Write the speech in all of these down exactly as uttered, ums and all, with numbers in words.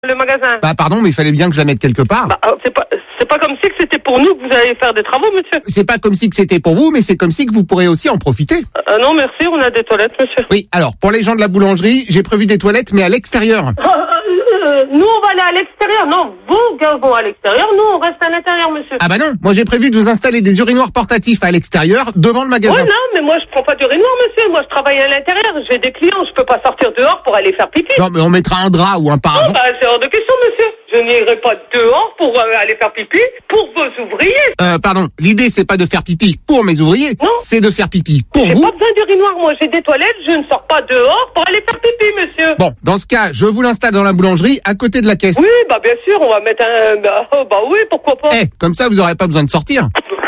Le magasin. Bah pardon, mais il fallait bien que je la mette quelque part. Bah, c'est pas, c'est pas comme si que c'était pour nous que vous allez faire des travaux, monsieur. C'est pas comme si que c'était pour vous, mais c'est comme si que vous pourrez aussi en profiter. Euh, non, merci, on a des toilettes, monsieur. Oui, alors, pour les gens de la boulangerie, j'ai prévu des toilettes, mais à l'extérieur. Euh, euh, nous, on va aller à l'extérieur. Non, vous, gars, vont à l'extérieur. Nous, on reste à l'intérieur, monsieur. Ah bah non, moi j'ai prévu de vous installer des urinoirs portatifs à l'extérieur, devant le magasin. Ouais, non, mais moi, je prends pas d'urinoir, monsieur. Moi, je travaille à l'intérieur. J'ai des clients, je peux pas sortir dehors pour aller faire pipi. Non, mais on mettra un drap ou un Non, paravent. bah, c'est hors de question, monsieur. Je n'irai pas dehors pour euh, aller faire pipi pour vos ouvriers. Euh, pardon, l'idée c'est pas de faire pipi pour mes ouvriers, Non. c'est de faire pipi pour J'ai vous. pas besoin d'urinoir, moi. J'ai des toilettes, je ne sors pas dehors pour aller faire pipi, monsieur. Bon, dans ce cas, je vous l'installe dans la boulangerie, à côté de la caisse. Oui, bah, bien sûr, on va mettre un... Bah, oh, bah oui, pourquoi pas. Eh, comme ça vous aurez pas besoin de sortir.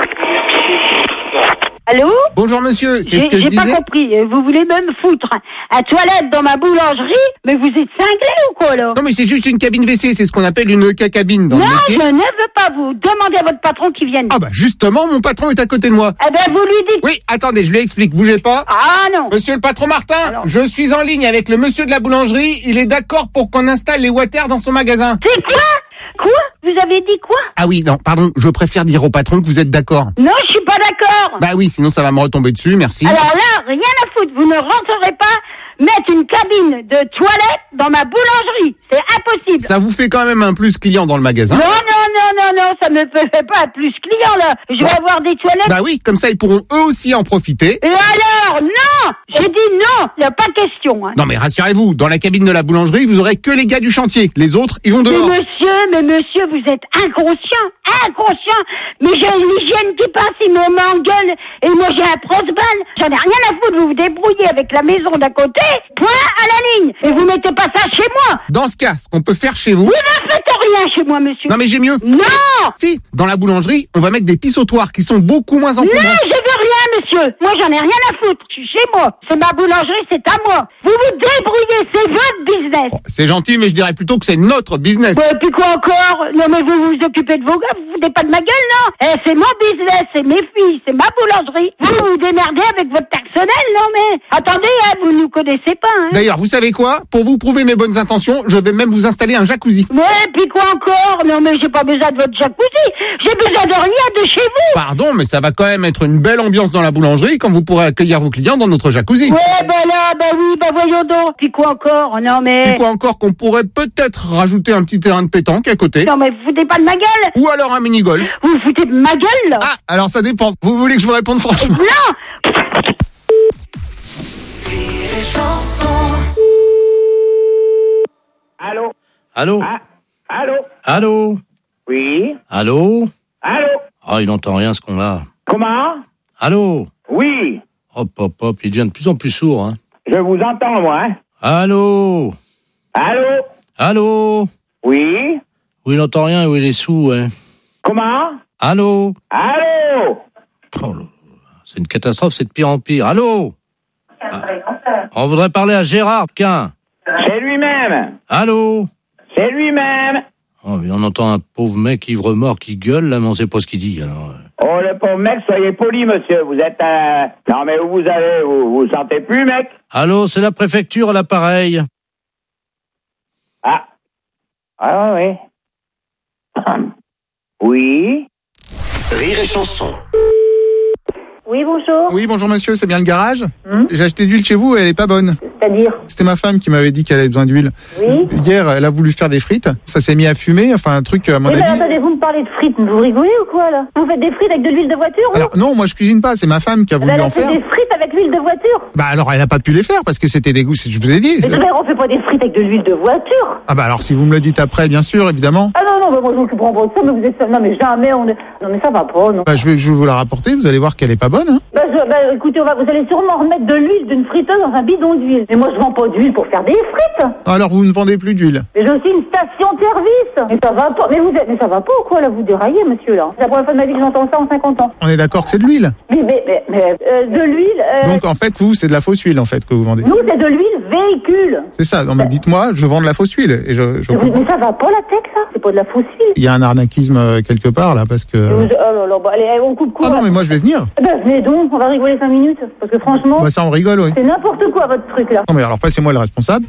Allô? Bonjour monsieur, c'est J'ai ce que je j'ai pas disais. compris. Vous voulez même foutre à toilette dans ma boulangerie? Mais vous êtes cinglé ou quoi, là? Non mais c'est juste une cabine W C, c'est ce qu'on appelle une cacabine dans Non, le je métier. ne veux pas vous. Demandez à votre patron qu'il vienne. Ah bah justement, mon patron est à côté de moi. Eh ben, vous lui dites... Oui, attendez, je lui explique, bougez pas. Ah non. Monsieur le patron Martin, Alors. je suis en ligne avec le monsieur de la boulangerie, il est d'accord pour qu'on installe les water dans son magasin. C'est quoi? Quoi? Vous avez dit quoi? Ah oui, non, pardon, je préfère dire au patron que vous êtes d'accord. Non, je suis pas d'accord. Bah oui, sinon ça va me retomber dessus, merci. Alors là, rien à foutre. Vous ne rentrerez pas mettre une cabine de toilette dans ma boulangerie. C'est impossible. Ça vous fait quand même un plus client dans le magasin. Non, non, non, non, non, ça me fait pas plus client, là. Je vais avoir des toilettes. Bah oui, comme ça ils pourront eux aussi en profiter. Et alors? Non! J'ai dit non! Il n'y a pas question, hein. Non mais rassurez-vous, dans la cabine de la boulangerie, vous aurez que les gars du chantier. Les autres, ils vont Mais dehors. monsieur, mais monsieur, vous êtes inconscient, inconscient. Mais j'ai l'hygiène qui passe, il me m'engueule, et moi j'ai un prosbal. J'en ai rien à foutre, vous vous débrouillez avec la maison d'à côté, point à la ligne. Et vous mettez pas ça chez moi. Dans ce cas, ce qu'on peut faire chez vous... Vous ne faites rien chez moi, monsieur. Non mais j'ai mieux. Non! Si, dans la boulangerie, on va mettre des pissotoires qui sont beaucoup moins Non, encombrants. je veux rien, monsieur. Moi, j'en ai rien à foutre. Je suis chez moi. C'est ma boulangerie, c'est à moi. Vous vous débrouillez, c'est votre business. Bon, c'est gentil, mais je dirais plutôt que c'est notre business. Ouais, et puis quoi encore? Non, mais vous vous occupez de vos gars, vous foutez pas de ma gueule, non? Eh, c'est mon business, c'est mes filles, c'est ma boulangerie. Vous vous démerdez avec votre personnel, non, mais... Attendez, hein, vous nous connaissez pas, hein. D'ailleurs, vous savez quoi? Pour vous prouver mes bonnes intentions, je vais même vous installer un jacuzzi. Ouais, et puis quoi encore? Non, mais j'ai pas besoin de votre jacuzzi. J'ai besoin de rien de chez vous. Pardon, mais ça va quand même être une belle ambiance dans la boulangerie quand vous pourrez accueillir vos clients dans notre jacuzzi. Ouais, ben là, ben oui, ben voyons donc. Puis quoi encore? Non, mais... Et quoi encore qu'on pourrait peut-être rajouter un petit terrain de pétanque à côté. Non, mais vous foutez pas de ma gueule. Ou alors un mini-golf. Vous vous foutez de ma gueule, là. Ah, alors ça dépend. Vous voulez que je vous réponde franchement? Non. Allô? Allô? Ah, allô? Allô? Oui? Allô? Allô? Ah, il n'entend rien ce qu'on a. Comment? Allô? Oui? Hop, hop, hop, il devient de plus en plus sourd, hein. Je vous entends, moi. Hein? Allô? Allô? Allô? Oui? Oui, il n'entend rien, oui, il est sourd, ouais. Comment? Allô? Allô? Oh là là, c'est une catastrophe, c'est de pire en pire. Allô? Ah, on voudrait parler à Gérard, Quin. C'est lui-même. Allô? C'est lui-même. Oh, mais on entend un pauvre mec ivre-mort qui gueule, là, mais on sait pas ce qu'il dit, alors. Oh, le pauvre mec, soyez poli, monsieur. Vous êtes un... Non, mais où vous allez? Vous vous sentez plus, mec? Allô, c'est la préfecture à l'appareil. Ah. Ah, oui. Oui? Rire et chanson. Oui, bonjour. Oui, bonjour monsieur, c'est bien le garage? Hum J'ai acheté d'huile chez vous et elle est pas bonne. C'est-à-dire? C'était ma femme qui m'avait dit qu'elle avait besoin d'huile. Oui. Hier, elle a voulu faire des frites. Ça s'est mis à fumer, enfin un truc à mon Oui, mais avis. attendez, vous me parlez de frites, vous rigolez ou quoi, là? Vous faites des frites avec de l'huile de voiture, vous? Alors non, moi je cuisine pas, c'est ma femme qui a voulu Elle en a fait faire. des frites avec l'huile de voiture. Bah alors elle a pas pu les faire parce que c'était des goûts, je vous ai dit. Mais frère, on fait pas des frites avec de l'huile de voiture. Ah bah alors si vous me le dites après, bien sûr, évidemment. Ah non, non, mais moi je m'occuperai pas de ça, mais vous êtes... Non, mais jamais on est... Non, mais ça va pas, non. Bah je vais, je vais vous la rapporter, vous allez voir qu'elle est pas bonne. Hein. Bah, je- bah, écoutez, on va... vous allez sûrement remettre de l'huile d'une friteuse dans un bidon d'huile. Mais moi je vends pas d'huile pour faire des frites. Alors vous ne vendez plus d'huile. Mais j'ai aussi une station-service. Mais ça va pas. Mais vous êtes... Mais ça va pas ou quoi, là? Vous déraillez, monsieur, là. C'est la première fois de ma vie que j'entends ça en cinquante ans. On est d'accord que c'est de l'huile. Mais, mais, mais, mais, euh, de l'huile... euh, Donc en fait, vous, c'est de la fausse huile en fait que vous vendez. Nous, c'est de l'huile véhicule. C'est ça. Non mais dites-moi, je vends de la fausse huile et je, je Mais, vous- comprends. mais ça va pas, la tech, ça? C'est pas de la fausse huile. Il y a un arnaquisme euh, quelque part là parce que. Vous- Oh là là, bah, allez, on coupe court. Ah non mais moi je vais venir. Eh ben, venez donc, on va rigoler cinq minutes. Parce que franchement, Bah ça on rigole, oui. c'est n'importe quoi, votre truc, là. Non mais alors passez-moi le responsable.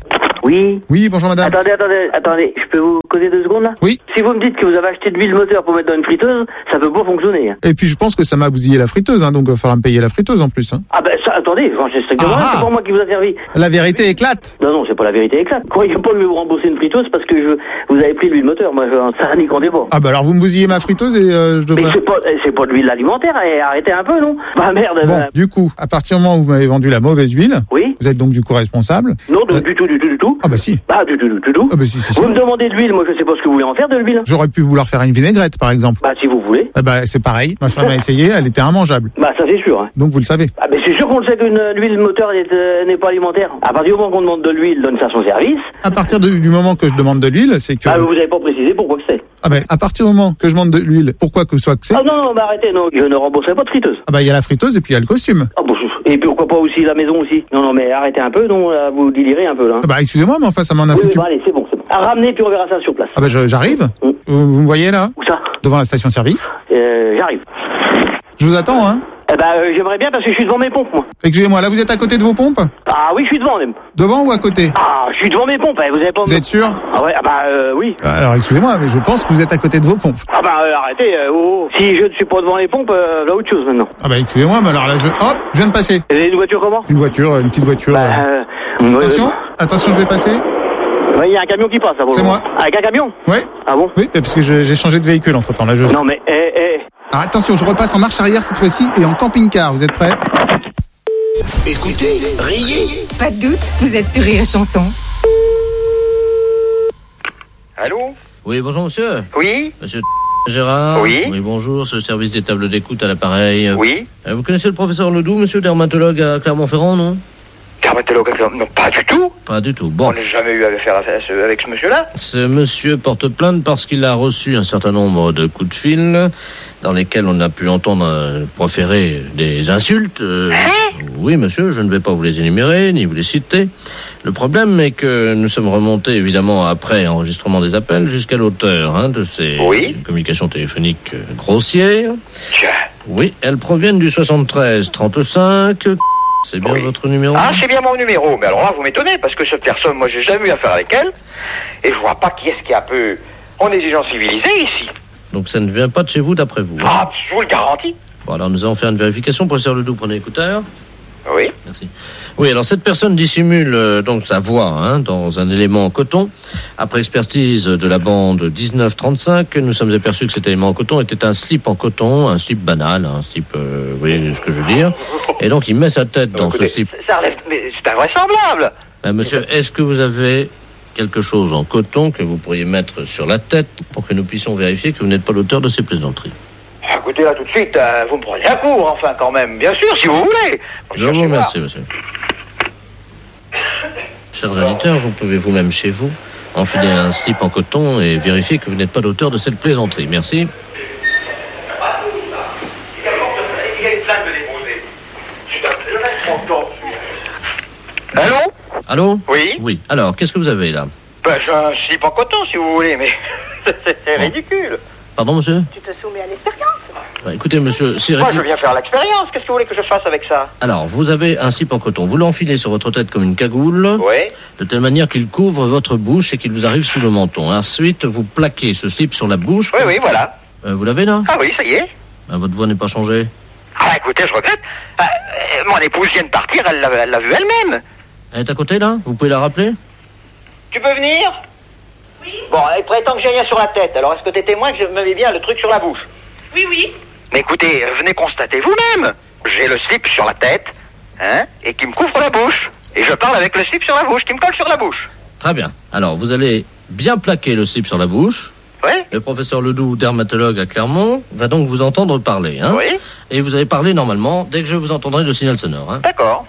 Oui. Oui, bonjour madame. Attendez, attendez, attendez, je peux vous causer deux secondes là? Oui. Si vous me dites que vous avez acheté de l'huile moteur pour mettre dans une friteuse, ça peut pas fonctionner. Hein. Et puis je pense que ça m'a bousillé la friteuse, hein, donc il va falloir me payer la friteuse en plus. Hein. Ah ben ça, attendez, c'est strictement Ah. c'est pas moi qui vous a servi. La vérité éclate. Non, non, c'est pas la vérité éclate. Croyez pas que je vais vous rembourser une friteuse parce que je, vous avez pris de l'huile moteur. Moi, je, ça n'y comptez pas. Ah bah alors vous me bousillez ma friteuse et euh, je Mais devrais... c'est pas, c'est pas de l'huile alimentaire, eh, arrêtez un peu, non? Bah merde, Bon, bah... du coup, à partir du moment où vous m'avez vendu la mauvaise huile, Oui. vous êtes donc du coup responsable. Non, Euh, du tout, du tout, du tout. Ah bah si. Ah, du tout, du tout, du tout. Ah bah si, c'est Vous sûr. me demandez de l'huile, moi je sais pas ce que vous voulez en faire de l'huile. J'aurais pu vouloir faire une vinaigrette par exemple. Bah si vous voulez. Ah bah c'est pareil, ma femme a essayé, elle était immangeable. Bah ça c'est sûr. Hein. Donc vous le savez. Ah ben c'est sûr qu'on le sait qu'une euh, l'huile moteur n'est, euh, n'est pas alimentaire. À partir du moment qu'on demande de l'huile dans une station-service, À partir de- du moment que je demande de l'huile, c'est que... ah, vous avez pas précisé pourquoi que c'est. Ah bah à partir du moment que je demande de l'huile, pourquoi que ce soit que c'est... Ah non, non, bah arrêtez, non, je ne rembourserai pas de friteuse. Ah bah il y a la friteuse et puis il y a le costume. Ah bon, et puis pourquoi pas aussi la maison aussi. Non, non, mais arrêtez un peu, non, là, vous délirez un peu là. hein. Ah bah excusez-moi, mais enfin ça m'en a Oui, oui, foutu. bah allez, c'est bon, c'est bon. À ramener, puis on verra ça sur place. Ah bah je- j'arrive. Mm. Vous, vous me voyez là, Où ça? devant la station-service. Euh, j'arrive. Je vous attends, hein. Eh ben, euh, j'aimerais bien parce que je suis devant mes pompes, moi. Excusez-moi, là vous êtes à côté de vos pompes? Ah oui, je suis devant même. Devant ou à côté? Ah, je suis devant mes pompes, hein, vous avez pas... Vous êtes sûr? Ah ouais, ah bah euh, oui. Alors excusez-moi, mais je pense que vous êtes à côté de vos pompes. Ah bah euh, arrêtez, euh, oh, oh. Si je ne suis pas devant les pompes, euh, là autre chose maintenant. Ah bah excusez-moi, mais alors là je... Hop, je viens de passer. Vous avez une voiture comment? Une voiture, une petite voiture. Bah, euh. euh, Attention, attention, je vais passer. Il y a un camion qui passe, là, pour C'est le moi. moment. Avec un camion? Ouais. Ah bon? Oui, parce que je- j'ai changé de véhicule entre temps. Là, je... Non mais, eh, eh. Alors, attention, je repasse en marche arrière cette fois-ci et en camping-car. Vous êtes prêts? Écoutez, riez. Pas de doute, vous êtes sur Rire et Chanson. Allô? Oui, bonjour monsieur. Oui? Monsieur Gérard. Oui. Oui, bonjour, c'est le service des tables d'écoute à l'appareil. Oui? Euh, Vous connaissez le professeur Ledoux, monsieur dermatologue à Clermont-Ferrand, non? Dermatologue? Non, pas du tout. Pas du tout. On Bon. n'a jamais eu affaire à ce- avec ce monsieur-là. Ce monsieur porte plainte parce qu'il a reçu un certain nombre de coups de fil dans lesquels on a pu entendre euh, proférer des insultes. Euh, oui, monsieur, je ne vais pas vous les énumérer ni vous les citer. Le problème est que nous sommes remontés, évidemment, après enregistrement des appels, jusqu'à l'auteur hein, de ces Oui. communications téléphoniques euh, grossières. Tiens. Oui, elles proviennent du soixante-treize trente-cinq. C'est bien Oui. votre numéro? Ah, c'est bien mon numéro. Mais alors là, vous m'étonnez, parce que cette personne, moi, j'ai jamais eu affaire avec elle. Et je vois pas qui est-ce qui est un peu... On est des gens civilisés ici. Donc ça ne vient pas de chez vous, d'après vous. hein. Ah, je vous le garantis. Bon, alors nous allons faire une vérification. Professeur Ledoux, prenez l'écouteur. Oui. Merci. Oui, alors cette personne dissimule euh, donc sa voix hein, dans un élément en coton. Après expertise de la bande dix-neuf trente-cinq, nous sommes aperçus que cet élément en coton était un slip en coton, un slip banal, un slip, euh, vous voyez ce que je veux dire. Et donc il met sa tête dans Écoutez, ce slip. ça relève... Mais c'est invraisemblable. Ben, monsieur, est-ce que vous avez quelque chose en coton que vous pourriez mettre sur la tête pour que nous puissions vérifier que vous n'êtes pas l'auteur de ces plaisanteries? Ah, écoutez, là, tout de suite, euh, vous me prenez à court, enfin, quand même. Bien sûr, si vous voulez. Je vous remercie, monsieur. Chers auditeurs, vous pouvez vous-même chez vous enfiler un slip en coton et vérifier que vous n'êtes pas l'auteur de cette plaisanterie. Merci. Allô? Allô? Oui? Oui. Alors, qu'est-ce que vous avez là? Ben, j'ai un slip en coton, si vous voulez, mais c'est c'est ridicule. Pardon, monsieur? Tu te soumets à l'expérience. Bah, écoutez, monsieur, c'est Moi, je ridicule. viens faire l'expérience. Qu'est-ce que vous voulez que je fasse avec ça? Alors, vous avez un slip en coton. Vous l'enfilez sur votre tête comme une cagoule, Oui. de telle manière qu'il couvre votre bouche et qu'il vous arrive sous le menton. Ensuite, vous plaquez ce slip sur la bouche. Oui, oui, voilà. Euh, vous l'avez là? Ah oui, ça y est. Bah, votre voix n'est pas changée. Ah, écoutez, je regrette. Ah, euh, mon épouse vient de partir, elle l'a elle l'a vu elle-même. Elle est à côté là? Vous pouvez la rappeler? Tu peux venir? Oui. Bon, elle prétend que j'ai rien sur la tête. Alors, est-ce que t'es témoin que je me mets bien le truc sur la bouche? Oui, oui. Mais écoutez, venez constater vous-même. J'ai le slip sur la tête, hein, et qui me couvre la bouche. Et je parle avec le slip sur la bouche, qui me colle sur la bouche. Très bien. Alors, vous allez bien plaquer le slip sur la bouche. Oui. Le professeur Ledoux, dermatologue à Clermont, va donc vous entendre parler. Hein, Oui. et vous allez parler normalement dès que je vous entendrai le signal sonore. Hein. D'accord.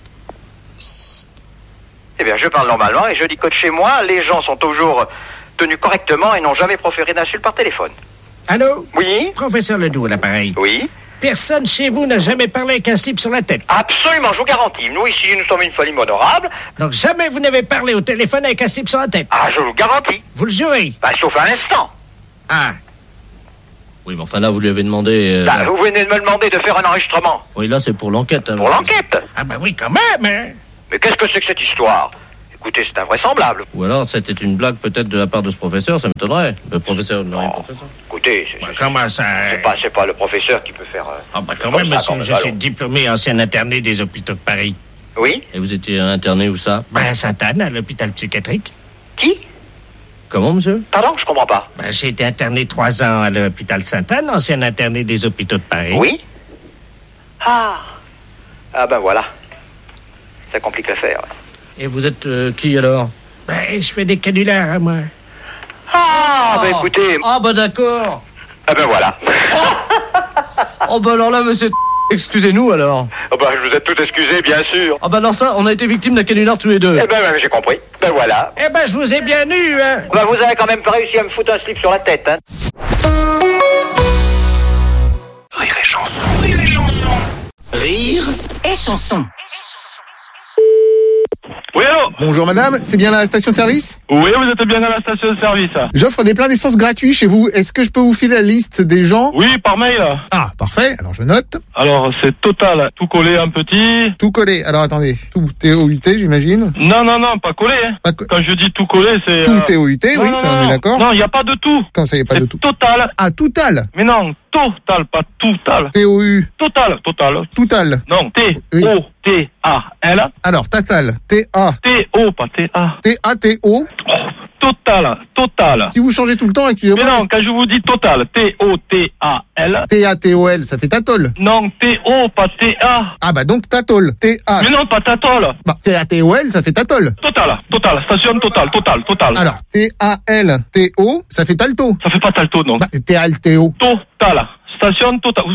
Eh bien, je parle normalement et je dis que de chez moi, les gens sont toujours tenus correctement et n'ont jamais proféré d'insultes par téléphone. Allô? Oui? Professeur Ledoux à l'appareil. Oui? Personne chez vous n'a jamais parlé avec un slip sur la tête. Absolument, je vous garantis. Nous, ici, nous sommes une famille honorable. Donc jamais vous n'avez parlé au téléphone avec un slip sur la tête. Ah, je vous garantis. Vous le jurez? Bah, sauf un instant. Ah. Oui, mais enfin là, vous lui avez demandé... euh, Bah, vous venez de me demander de faire un enregistrement. Oui, là, c'est pour l'enquête. Hein, Pour l'enquête. Ah bah oui, quand même, hein. Mais qu'est-ce que c'est que cette histoire? Écoutez, c'est invraisemblable. Ou alors c'était une blague peut-être de la part de ce professeur, ça m'étonnerait. Le professeur ne rien, professeur. Écoutez, c'est, Bah, c'est, comment ça? c'est pas, c'est pas le professeur qui peut faire... Euh, Ah bah quand comme même, ça, monsieur, quand même, je suis allons. diplômé ancien interné des hôpitaux de Paris. Oui? Et vous étiez interné où ça? Bah, à Sainte-Anne, à l'hôpital psychiatrique. Qui? Comment, monsieur? Pardon, je comprends pas. Bah, j'ai été interné trois ans à l'hôpital Sainte-Anne, ancien interné des hôpitaux de Paris. Oui? Ah. Ah ben voilà. Ça complique l'affaire. Et vous êtes euh, qui alors? Bah, je fais des canulars, moi. Ah, ben écoutez... Ah bah d'accord. Ah ben voilà. Oh bah alors là, monsieur, excusez-nous alors. Ah ben, je vous ai tout excusé, bien sûr. Ah bah alors ça, on a été victime d'un canular tous les deux. Eh ben, ben j'ai compris. Ben voilà. Eh ben, je vous ai bien eu, hein. Ben vous avez quand même pas réussi à me foutre un slip sur la tête, hein. Rire et chanson, rire et chanson. Rire Et chanson. Oui, allô? Bonjour madame, c'est bien la station-service? Oui, vous êtes bien à la station de service. J'offre des pleins d'essence gratuits chez vous. Est-ce que je peux vous filer la liste des gens? Oui, par mail. Ah, parfait. Alors je note. Alors, c'est total, tout collé en petit. Tout collé. Alors attendez. Tout T O U T, j'imagine? Non, non, non, pas collé. Hein. Pas co- Quand je dis tout collé, c'est... Tout euh, T O U T, non, oui, non, ça on non, est d'accord. Non, il n'y a pas de tout. Quand ça y est pas C'est de tout. total. Ah, total. Mais non, total, pas total. T O U. Total, total. Total. Non, T Oui. O T A L. Alors, total. T A. T O, pas T A. T A T O. Oh, total, total. Si vous changez tout le temps, Mais excusez-moi. non, quand je vous dis total, T O T A L. T A T O L, ça fait tatol. Non, T O, pas T A. Ah bah donc tatol. T A. Mais non, pas tatol. Bah, T A T O L, ça fait tatol. Total, total, station totale, total, total. Alors, T A L T O, ça fait talto. Ça fait pas talto, non. Bah, T A L T O. Total, station totale.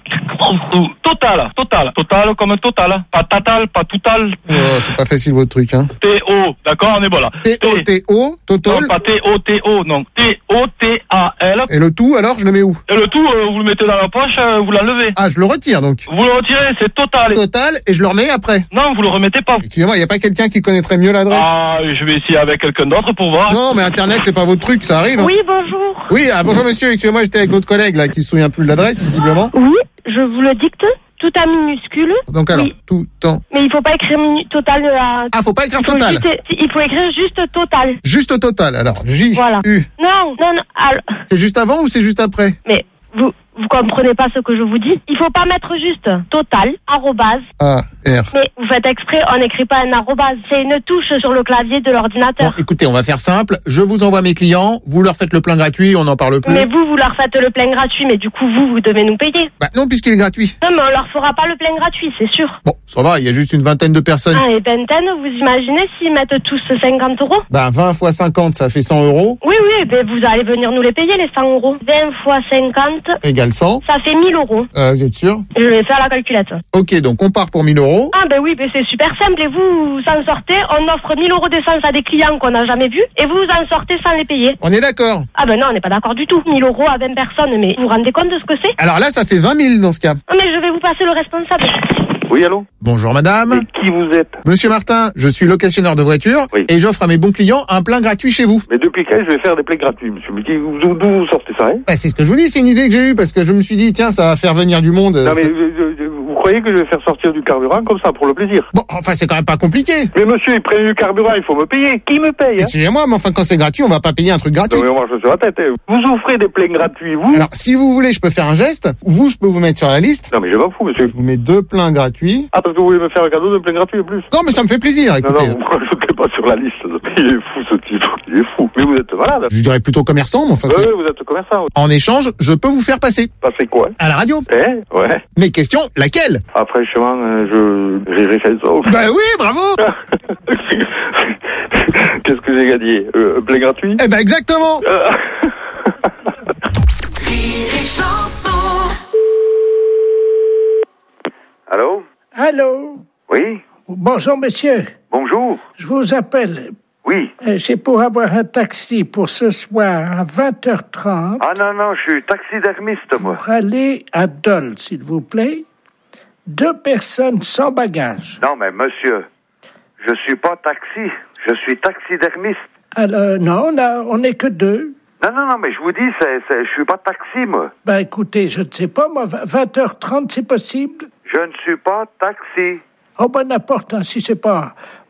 Total, total, total comme total. Pas tatal, pas toutal. Oh, c'est pas facile votre truc, hein. T O, d'accord, on est bon là. T O T O, total. Non, pas T O T O, non. T O T A L. Et le tout, alors, je le mets où? Et le tout, euh, vous le mettez dans la poche, euh, vous l'enlevez. Ah, je le retire, donc. Vous le retirez, c'est total. Total, et je le remets après. Non, vous le remettez pas. Excusez-moi, il y a pas quelqu'un qui connaîtrait mieux l'adresse? Ah, je vais essayer avec quelqu'un d'autre pour voir. Non, mais Internet, c'est pas votre truc, ça arrive. Hein. Oui, bonjour. Oui, ah, bonjour monsieur, excusez-moi, j'étais avec votre collègue, là, qui se souvient plus de l'adresse, visiblement. Oui, je vous le dicte. Tout en minuscule. Donc alors, Oui. tout en... Mais il faut pas écrire minu- total. À... Ah, faut pas écrire il faut total. juste- il faut écrire juste total. Juste au total, alors. J, Voilà. U. Non, non, non. alors- C'est juste avant ou c'est juste après? mais vous, vous comprenez pas ce que je vous dis. Il faut pas mettre juste total, arrobase. A, R. Mais vous faites exprès, on n'écrit pas un arrobase. C'est une touche sur le clavier de Bon, l'ordinateur. écoutez, on va faire simple. Je vous envoie mes clients, vous leur faites le plein gratuit, on n'en parle plus. Mais vous, vous leur faites le plein gratuit, mais du coup, vous, vous devez nous payer. Bah non, puisqu'il est gratuit. Non, mais on leur fera pas le plein gratuit, c'est sûr. Bon, ça va, il y a juste une vingtaine de personnes. Ah, et vingtaine, vous imaginez s'ils mettent tous cinquante euros? Bah vingt fois cinquante, ça fait cent euros, Oui, oui, ben vous allez venir nous les payer, les cent euros. vingt fois cinquante, égale cent. ça fait mille euros. Euh, vous êtes sûr? Je vais faire la calculette. Ok, donc on part pour mille euros. Ah, ben oui, ben c'est super simple. Et vous, vous en sortez, on offre mille euros d'essence à des clients qu'on n'a jamais vus, et vous en sortez sans les payer. On est d'accord. Ah, ben non, on n'est pas d'accord du tout. mille euros à vingt personnes, mais vous vous rendez compte de ce que c'est? Alors là, ça fait vingt mille dans ce cas. Ah, mais je vais vous passer le responsable. Oui, allô? Bonjour madame. Qui vous êtes? Monsieur Martin, je suis locationneur de voiture Oui. et j'offre à mes bons clients un plein gratuit chez vous. Mais depuis quand je vais faire des plaies gratuits, monsieur? Mais qui- d'où d'où vous sortez ça, hein? Bah, c'est ce que je vous dis, c'est une idée que j'ai eue parce que je me suis dit, tiens, ça va faire venir du monde. Non, mais Ça- euh, euh, vous croyez que je vais faire sortir du carburant comme ça pour le plaisir? Bon, enfin, c'est quand même pas compliqué. Mais monsieur, il prennent du carburant, il faut me payer. Qui me paye, hein? Excusez-moi, mais enfin, quand c'est gratuit, on va pas payer un truc gratuit. Non, mais on marche sur la tête, hein. Vous offrez des pleins gratuits, vous? Alors, si vous voulez, je peux faire un geste. Vous, je peux vous mettre sur la liste. Non, mais je m'en fous, monsieur. Je vous mets deux pleins gratuits. Ah, parce que vous voulez me faire un cadeau de plein gratuit en plus? Non, mais ça me fait plaisir, Non, écoutez. non, vous ne rajoutez pas sur la liste. Il est fou, ce type. Il est fou. Mais vous êtes malade. Je dirais plutôt commerçant, mais enfin, c'est- Oui, vous êtes commerçant. en échange, je peux vous faire passer. Passez quoi? À la radio. Eh? Ouais. Mais question, laquelle? Ah, franchement, euh, je... J'ai réfléchi ça. Bah oui, bravo. Qu'est-ce que j'ai gagné? euh, Un plein gratuit? Eh ben, exactement. Euh, Allô? Allô? Oui? Bonjour, monsieur. Bonjour? Je vous appelle. Oui? Euh, C'est pour avoir un taxi pour ce soir à vingt heures trente Ah non, non, je suis taxidermiste, moi. pour aller à Dole, s'il vous plaît. Deux personnes sans bagage. Non, mais monsieur, je suis pas taxi, je suis taxidermiste. Alors, non, on a- on n'est que deux. Non, non, non, mais je vous dis, c'est, c'est, je suis pas taxi, moi. Ben, écoutez, je ne sais pas, moi, vingt heures trente, c'est possible? Je ne suis pas taxi. Oh, ben, n'importe, hein, si c'est pas...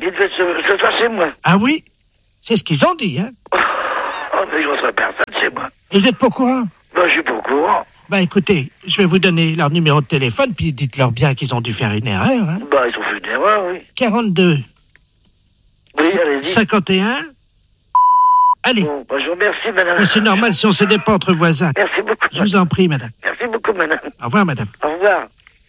Il devait se, se faire chez moi. Ah oui? C'est ce qu'ils ont dit, hein? Oh, mais je reçois personne chez moi. Et vous êtes pas au courant? Ben, je suis pas au courant. Bah écoutez, je vais vous donner leur numéro de téléphone, puis dites-leur bien qu'ils ont dû faire une erreur, hein? Bah, ils ont fait une erreur, oui. quarante-deux. Oui, allez-y. cinquante et un. Allez. Bon, bah, je vous remercie, madame. Mais c'est normal si on se dépend entre voisins. Merci beaucoup. Je vous en prie, madame. Merci beaucoup, madame. Au revoir, madame. Au revoir.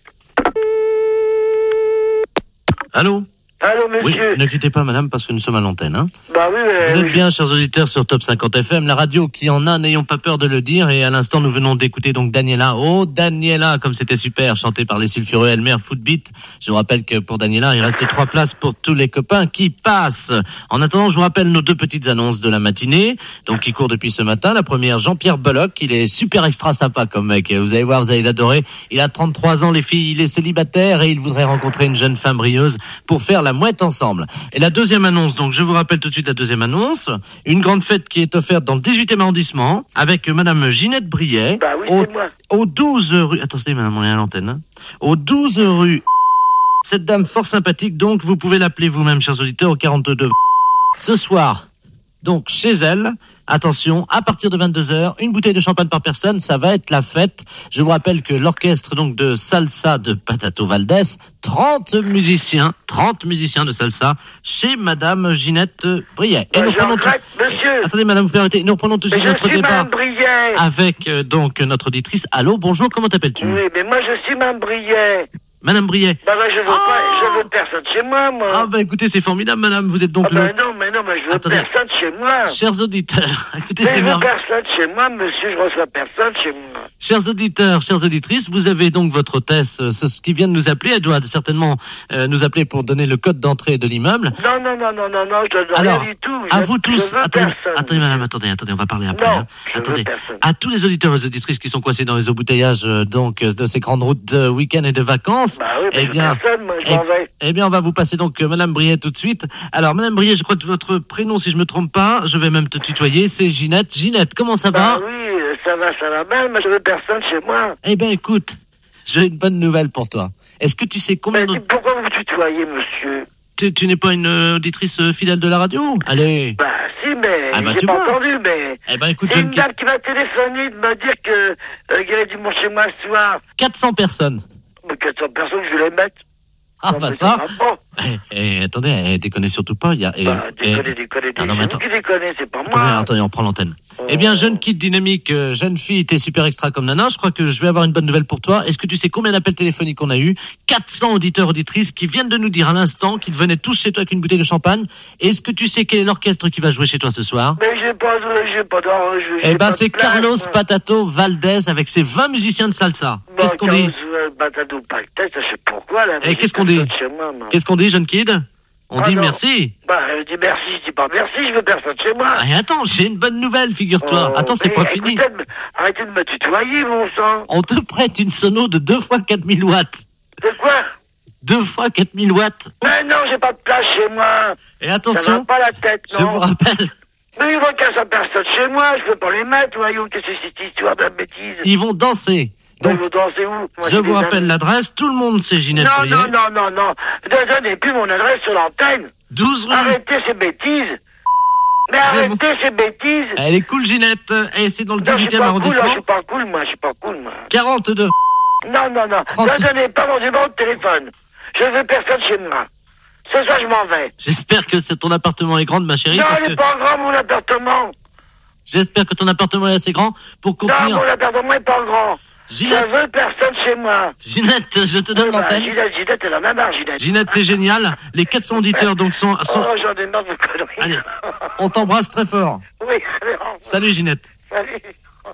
Allô? Allô, Oui, monsieur. ne quittez pas, madame, parce que nous sommes à l'antenne. Hein. Bah oui, mais... Vous êtes bien, chers auditeurs, sur Top cinquante F M, la radio qui en a, n'ayons pas peur de le dire. Et à l'instant, nous venons d'écouter donc Daniela. Oh, Daniela, comme c'était super, chanté par les sulfureux Elmer Footbeat. Je vous rappelle que pour Daniela, il reste trois places pour tous les copains qui passent. En attendant, je vous rappelle nos deux petites annonces de la matinée, donc qui courent depuis ce matin. La première, Jean-Pierre Belloc. Il est super extra sympa comme mec. Vous allez voir, vous allez l'adorer. Il a trente-trois ans, les filles. Il est célibataire et il voudrait rencontrer une jeune femme brilleuse pour faire la mouette ensemble. Et la deuxième annonce, donc je vous rappelle tout de suite la deuxième annonce, une grande fête qui est offerte dans le dix-huitième arrondissement avec madame Ginette Briet, bah oui, au, c'est moi. au douze rue, attendez madame, on est à l'antenne, hein, au douze rue, cette dame fort sympathique, donc vous pouvez l'appeler vous-même, chers auditeurs, au quarante-deux. Ce soir, donc chez elle, attention, à partir de vingt-deux heures, une bouteille de champagne par personne, ça va être la fête. Je vous rappelle que l'orchestre donc de salsa de Patato Valdés, trente musiciens, trente musiciens de salsa chez madame Ginette Briet. Et bah, nous prenons tout... monsieur. Attendez madame, vous permettez, nous reprenons tout de suite notre débat Briet. avec euh, donc notre auditrice. Allô, bonjour, comment t'appelles-tu? Oui, mais moi je suis Mme Briet. Madame Briet. Bah, bah je veux oh pas, je veux personne chez moi, moi. Ah bah écoutez, c'est formidable madame, vous êtes donc ah, le... bah, non, mais non, mais je veux Attendez. personne chez moi. Chers auditeurs, écoutez, mais c'est je veux merveilleux. personne chez moi, monsieur, je reçois personne chez moi. Chers auditeurs, chères auditrices, vous avez donc votre hôtesse euh, ce, qui vient de nous appeler. Elle doit certainement euh, nous appeler pour donner le code d'entrée de l'immeuble. Non, non, non, non, non, non, je ne donne Alors, rien du tout. à je, vous tous, je veux attendez, personne. attendez madame, attendez, attendez, on va parler après. Non, hein. je Attendez, veux personne. à tous les auditeurs et aux auditrices qui sont coincés dans les embouteillages euh, donc euh, de ces grandes routes de week-end et de vacances, bah oui, mais eh bien, personne, moi, je eh, m'en vais. eh bien, on va vous passer donc euh, madame Briet tout de suite. Alors, madame Briet, je crois que votre prénom, si je me trompe pas, je vais même te tutoyer, c'est Ginette. Ginette, comment ça bah va? oui, ça va, ça va mal, mais je veux personne chez moi. Eh bien, écoute, j'ai une bonne nouvelle pour toi. Est-ce que tu sais combien Mais de... pourquoi vous tutoyez, monsieur? Tu, tu n'es pas une euh, auditrice euh, fidèle de la radio? Allez. Bah si, mais Ah, bah, j'ai tu pas vois. entendu, mais... Eh ben, écoute, c'est je une ne- dame qui m'a téléphoné de me dire que euh, qu'il y avait du monde chez moi ce soir. quatre cents personnes. Mais quatre cents personnes, je vais les mettre. Ah, Non, bah mais ça. va pas. Eh, eh, attendez, eh, déconnez surtout pas. Il y a, eh, Bah, eh, déconnez, déconnez, Ah, non, mais c'est vous attends. qui déconnez, c'est pas Attendez, moi. attendez, on prend l'antenne. Eh bien, jeune kid dynamique, euh, jeune fille, t'es super extra comme nana. Je crois que je vais avoir une bonne nouvelle pour toi. Est-ce que tu sais combien d'appels téléphoniques on a eu? quatre cents auditeurs, auditrices qui viennent de nous dire à l'instant qu'ils venaient tous chez toi avec une bouteille de champagne. Est-ce que tu sais quel est l'orchestre qui va jouer chez toi ce soir? Mais j'ai pas de... j'ai pas d'or... j'ai- Eh j'ai ben, pas de c'est place, Carlos moi. Patato Valdés avec ses vingt musiciens de salsa. Bon, Qu'est-ce qu'on dit? Carlos, euh, Batado Pactet, je sais pourquoi, là. mais Eh, j'ai qu'est-ce qu'on dit? personne chez moi, moi. Qu'est-ce qu'on dit, jeune kid? On Ah, dit non. merci. Bah, je dis merci, je dis pas merci, je veux personne chez moi. Ah, et attends, j'ai une bonne nouvelle, figure-toi. Oh, Attends, c'est mais pas fini. écoutez, me- arrêtez de me tutoyer, mon sang. On te prête une sono de deux fois quatre mille watts. De quoi? deux fois quatre mille watts. Mais non, j'ai pas de place chez moi. Et Ça va attention, pas la tête, je non. vous rappelle, Mais ils vont qu'à ça personne chez moi, je peux pas les mettre, voyons, qu'est-ce que c'est cette histoire de bêtise? ils vont danser. Donc, Donc, ils vont danser où? Moi, je j'ai vous des rappelle amis. l'adresse. Tout le monde sait Ginette Non, Briet. non, non, non, non. Ne donnez plus mon adresse sur l'antenne. douze rue. Arrêtez ces bêtises. Mais Vraiment. arrêtez ces bêtises. Elle est cool, Ginette. Et c'est dans le Non, je suis dix-huitième pas cool, là, arrondissement. je suis pas cool, moi, je suis pas cool, moi. quarante-deux. Non, non, non. trente. Ne donnez pas mon numéro de téléphone. Je veux personne chez moi. C'est ça, je m'en vais. J'espère que c'est- ton appartement est grand, ma chérie. Non, parce il que n'est pas grand, mon appartement. j'espère que ton appartement est assez grand pour Non, contenir. mon appartement n'est pas grand. Ginette. Je veux personne chez moi. Ginette, je te donne Bah, l'antenne. Ginette, Ginette, elle en a marre, Ginette. Ginette, t'es géniale. Les quatre cents auditeurs donc sont. sont... Oh, j'en ai marre de conneries. Allez, on t'embrasse très fort. Oui, allez, au revoir. Salut, Ginette. Salut.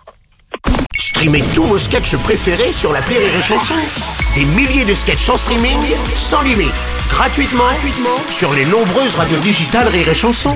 Streamez tous vos sketchs préférés sur l'appli Rire et Chanson. Des milliers de sketchs en streaming, sans limite, gratuitement, gratuitement sur les nombreuses radios digitales Rire et Chanson.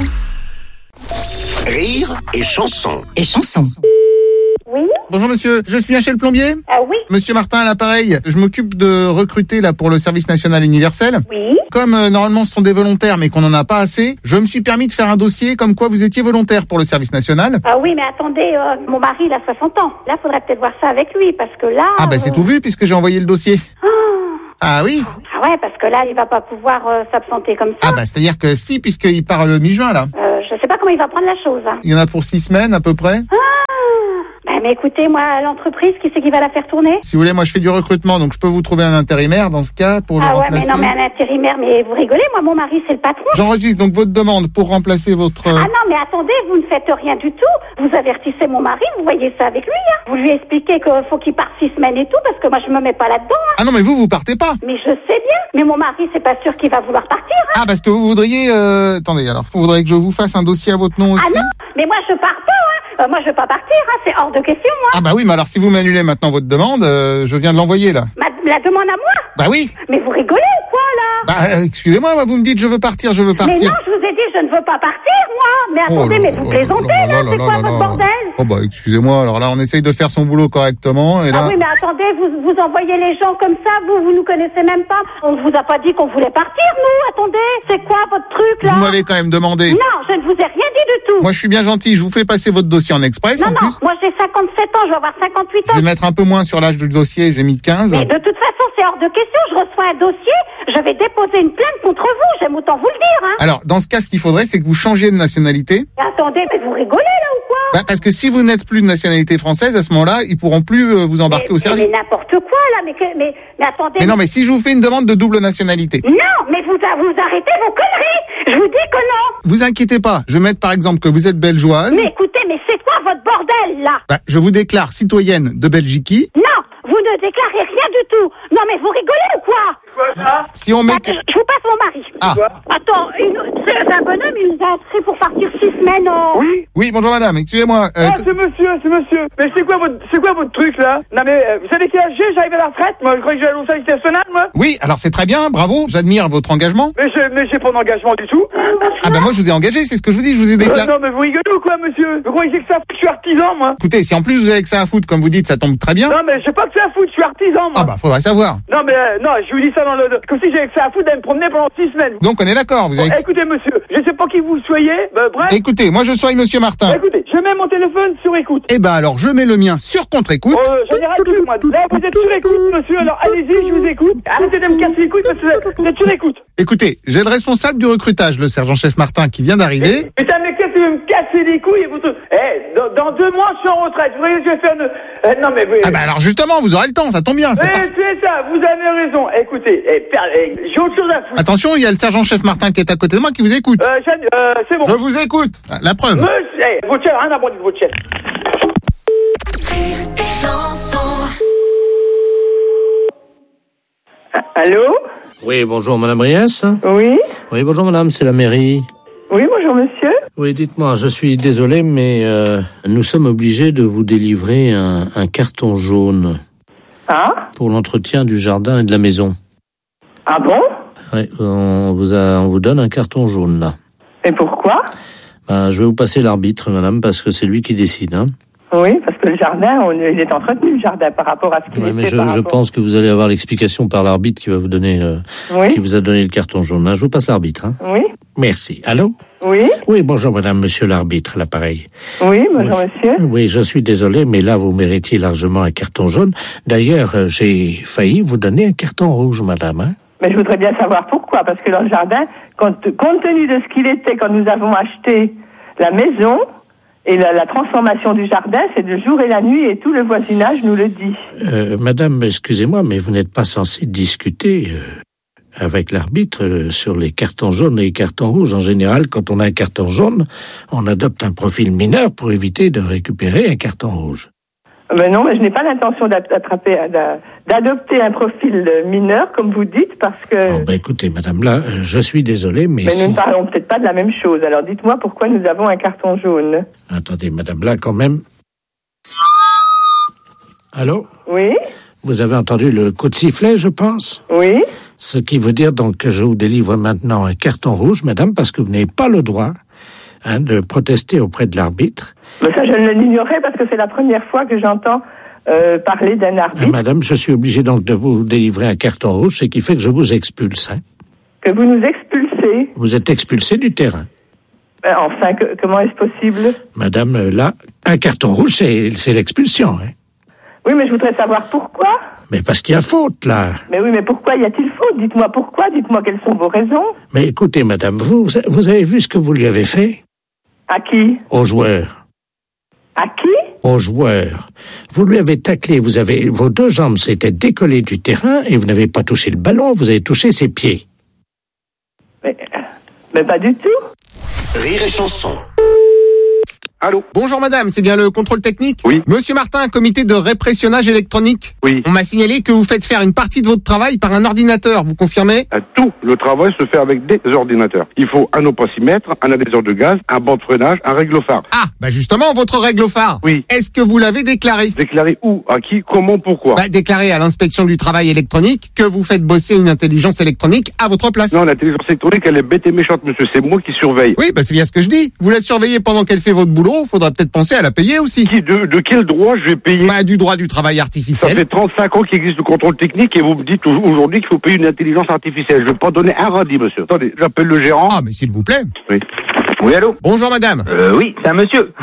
Rire et Chanson. Et chanson. Oui? Bonjour monsieur, je suis bien chez le plombier? Ah oui? Monsieur Martin à l'appareil, je m'occupe de recruter là pour le service national universel. Oui? Comme euh, normalement ce sont des volontaires mais qu'on n'en a pas assez, je me suis permis de faire un dossier comme quoi vous étiez volontaire pour le service national. Ah oui, mais attendez, euh, mon mari, il a soixante ans. Là, faudrait peut-être voir ça avec lui, parce que là... Ah bah c'est euh, tout vu puisque j'ai envoyé le dossier. Ah, Ah oui? ah ouais, parce que là, il va pas pouvoir euh, s'absenter comme ça. Ah bah c'est-à-dire que si, puisqu'il part le mi-juin là. Euh, je sais pas comment il va prendre la chose. Hein. Il y en a pour six semaines à peu près. Ah bah, mais écoutez, moi, l'entreprise, qui c'est qui va la faire tourner? Si vous voulez, moi je fais du recrutement, donc je peux vous trouver un intérimaire dans ce cas pour le Ah ouais, remplacer. mais non, mais un intérimaire, mais vous rigolez, moi, mon mari, c'est le patron. J'enregistre donc votre demande pour remplacer votre... Ah non, mais attendez, vous ne faites rien du tout. Vous avertissez mon mari, vous voyez ça avec lui. Hein. Vous lui expliquez qu'il faut qu'il parte six semaines et tout, parce que moi, je me mets pas là-dedans. Hein. Ah non, mais vous, vous partez pas. Mais je sais bien, mais mon mari, c'est pas sûr qu'il va vouloir partir. Hein. Ah, parce que vous voudriez... Euh... Attendez, alors, vous voudriez que je vous fasse un dossier à votre nom aussi? Ah non, mais moi, je pars pas. Hein. Euh, moi, je veux pas partir, hein. C'est hors de question, moi. Ah bah oui, mais alors si vous m'annulez maintenant votre demande, euh, je viens de l'envoyer là. Ma, la demande à moi? Bah oui. Mais vous rigolez ou quoi, là? Bah euh, excusez-moi, vous me dites je veux partir, je veux partir. Mais non, je vous ai dit je ne veux pas partir, moi. Mais attendez, oh là mais vous plaisantez, là, c'est quoi votre bordel? Oh bah excusez-moi, alors là on essaye de faire son boulot correctement et là... Ah oui, mais attendez, vous, vous envoyez les gens comme ça, vous, vous nous connaissez même pas. On ne vous a pas dit qu'on voulait partir, nous, attendez. C'est quoi votre truc, là? Vous m'avez quand même demandé. Non, je ne vous ai rien dit du tout. Moi je suis bien gentil, je vous fais passer votre dossier en express non, en non, plus. moi j'ai cinquante-sept ans, je vais avoir cinquante-huit ans. Je vais mettre un peu moins sur l'âge du dossier, j'ai mis quinze. Mais de toute façon, c'est hors de question, je reçois un dossier, je vais déposer une plainte contre vous, j'aime autant vous le dire, hein. Alors, dans ce cas, ce qu'il faudrait, c'est que vous changiez de nationalité. Attendez, mais vous rigolez, là, ou quoi? Bah, parce que si vous n'êtes plus de nationalité française, à ce moment-là, ils pourront plus euh, vous embarquer mais, au service. Mais, mais n'importe quoi, là, mais, que, mais, mais attendez. Mais non, mais si je vous fais une demande de double nationalité. Non, mais vous, vous arrêtez vos conneries. Je vous dis que non. Vous inquiétez pas. Je vais mettre par exemple que vous êtes belgeoise. Mais écoutez, mais c'est quoi votre bordel, là? Bah, je vous déclare citoyenne de Belgique. Non, vous ne déclarez rien du tout. Non, mais vous rigolez ou quoi? Quoi ça? Si on met... Attends, je vous passe mon mari. Ah. Attends, une... c'est un bonhomme, il nous a inscrit pour partir six semaines en... Oui. Oui, bonjour madame, excusez-moi. Euh, Ah, c'est monsieur, c'est monsieur. Mais c'est quoi votre, c'est quoi votre truc là? Non mais, euh, vous savez quel âge j'ai? J'arrive à la retraite, moi. Je croyais que j'allais au service national, moi. Oui, alors c'est très bien, bravo, j'admire votre engagement. Mais j'ai, mais j'ai pas d'engagement du tout. Ah bah moi je vous ai engagé, c'est ce que je vous dis, je vous ai déclaré. Euh, non mais vous rigolez ou quoi, monsieur? Vous croyez que ça, je suis artisan, moi? Écoutez, si en plus vous avez que ça à foutre, comme vous dites, ça tombe très bien. Non mais j'ai pas que ça à foutre, je suis artisan, moi. Ah bah faudrait savoir. Non mais, euh, non, je vous dis ça dans le... Comme si j'avais que ça à foutre d'aller me promener pendant six semaines. Donc on est d'accord, vous avez... Bon, écoutez, monsieur, je sais pas qui vous soyez, bah, bref. Écoutez, moi je sois monsieur Martin. Écoutez, je mets mon téléphone sur écoute. Eh ben alors je mets le mien sur contre-écoute. Oh, j'en ai rien plus, moi. Là, vous êtes sur écoute, monsieur, alors allez-y, je vous écoute. Arrêtez de me casser les couilles parce que vous êtes sur écoute. Écoutez, j'ai le responsable du recrutage, le sergent-chef Martin, qui vient d'arriver. Putain, mais qu'est-ce que vous me casser les couilles, vous... Eh, dans, dans deux mois, je suis en retraite. Vous voyez, je vais faire une... Eh, non, mais... Ah bah alors justement, vous aurez le temps, ça tombe bien. Eh, c'est ça, vous avez raison. Écoutez, eh, per... eh, j'ai autre chose à foutre. Attention, il y a le sergent-chef Martin qui est à côté de moi qui vous écoute. Euh, euh c'est bon. Je vous écoute. La preuve. Monsieur, eh, votre chef, rien à voir de votre chef. Allô? Oui, bonjour Madame Riès. Oui? Oui, bonjour Madame, c'est la mairie. Oui, bonjour monsieur. Oui, dites-moi, je suis désolé, mais euh, nous sommes obligés de vous délivrer un, un carton jaune. Ah? Pour l'entretien du jardin et de la maison. Ah bon? Oui, on vous, a, on vous donne un carton jaune, là. Et pourquoi? Ben, je vais vous passer l'arbitre, madame, parce que c'est lui qui décide, hein. Oui, parce que le jardin, on, il est entretenu, le jardin, par rapport à ce qu'il Oui, était. mais je, par je rapport... pense que vous allez avoir l'explication par l'arbitre qui va vous donner, le, oui. qui vous a donné le carton jaune. Hein. Je vous passe l'arbitre, hein. Oui. Merci. Allô? Oui. Oui, bonjour madame, monsieur l'arbitre, l'appareil. Oui, bonjour oui. monsieur. Oui, je suis désolé, mais là, vous méritiez largement un carton jaune. D'ailleurs, euh, j'ai failli vous donner un carton rouge, madame, hein. Mais je voudrais bien savoir pourquoi, parce que dans le jardin, compte, compte tenu de ce qu'il était quand nous avons acheté la maison, et la, la transformation du jardin, c'est le jour et la nuit, et tout le voisinage nous le dit. Euh, madame, excusez-moi, mais vous n'êtes pas censée discuter euh, avec l'arbitre euh, sur les cartons jaunes et les cartons rouges. En général, quand on a un carton jaune, on adopte un profil mineur pour éviter de récupérer un carton rouge. Ben non, mais je n'ai pas l'intention d'attraper, d'adopter un profil mineur, comme vous dites, parce que... Oh, ben écoutez, madame, là, euh, je suis désolé, mais... Mais si... nous ne parlons peut-être pas de la même chose. Alors dites-moi pourquoi nous avons un carton jaune. Attendez, madame, là, quand même... Allô? Oui? Vous avez entendu le coup de sifflet, je pense? Oui? Ce qui veut dire donc que je vous délivre maintenant un carton rouge, madame, parce que vous n'avez pas le droit hein, de protester auprès de l'arbitre. Mais ça, je l'ignorais parce que c'est la première fois que j'entends euh, parler d'un arbitre. Ah, madame, je suis obligé donc de vous délivrer un carton rouge, ce qui fait que je vous expulse. Hein. Que vous nous expulsez? Vous êtes expulsé du terrain. Ben, enfin, que, comment est-ce possible? Madame, là, un carton rouge, c'est, c'est l'expulsion. Hein. Oui, mais je voudrais savoir pourquoi. Mais parce qu'il y a faute, là. Mais oui, mais pourquoi y a-t-il faute? Dites-moi pourquoi, dites-moi quelles sont vos raisons. Mais écoutez, madame, vous, vous avez vu ce que vous lui avez fait? À qui? Au joueur. À qui? Au joueur. Vous lui avez taclé, vous avez, vos deux jambes s'étaient décollées du terrain et vous n'avez pas touché le ballon, vous avez touché ses pieds. Mais, mais pas du tout. Rire et chanson. Allô. Bonjour madame, c'est bien le contrôle technique? Oui. Monsieur Martin, comité de répressionnage électronique? Oui. On m'a signalé que vous faites faire une partie de votre travail par un ordinateur, vous confirmez? Euh, Tout le travail se fait avec des ordinateurs. Il faut un opacimètre, un adhéseur de gaz, un banc de freinage, un réglophare. Ah, bah justement, votre réglophare. Oui. Est-ce que vous l'avez déclaré? Déclaré où? À qui? Comment? Pourquoi? Bah, déclaré à l'inspection du travail électronique que vous faites bosser une intelligence électronique à votre place. Non, l'intelligence électronique, elle est bête et méchante, monsieur. C'est moi qui surveille. Oui, bah c'est bien ce que je dis. Vous la surveillez pendant qu'elle fait votre boulot, faudra peut-être penser à la payer aussi. Qui, de, de quel droit je vais payer? Bah, du droit du travail Ça artificiel. fait trente-cinq ans qu'il existe le contrôle technique et vous me dites aujourd'hui qu'il faut payer une intelligence artificielle. Je ne vais pas donner un radis, monsieur. Attendez, j'appelle le gérant. Ah, mais s'il vous plaît. Oui. Oui, allô? Bonjour madame. Euh, oui, c'est un monsieur.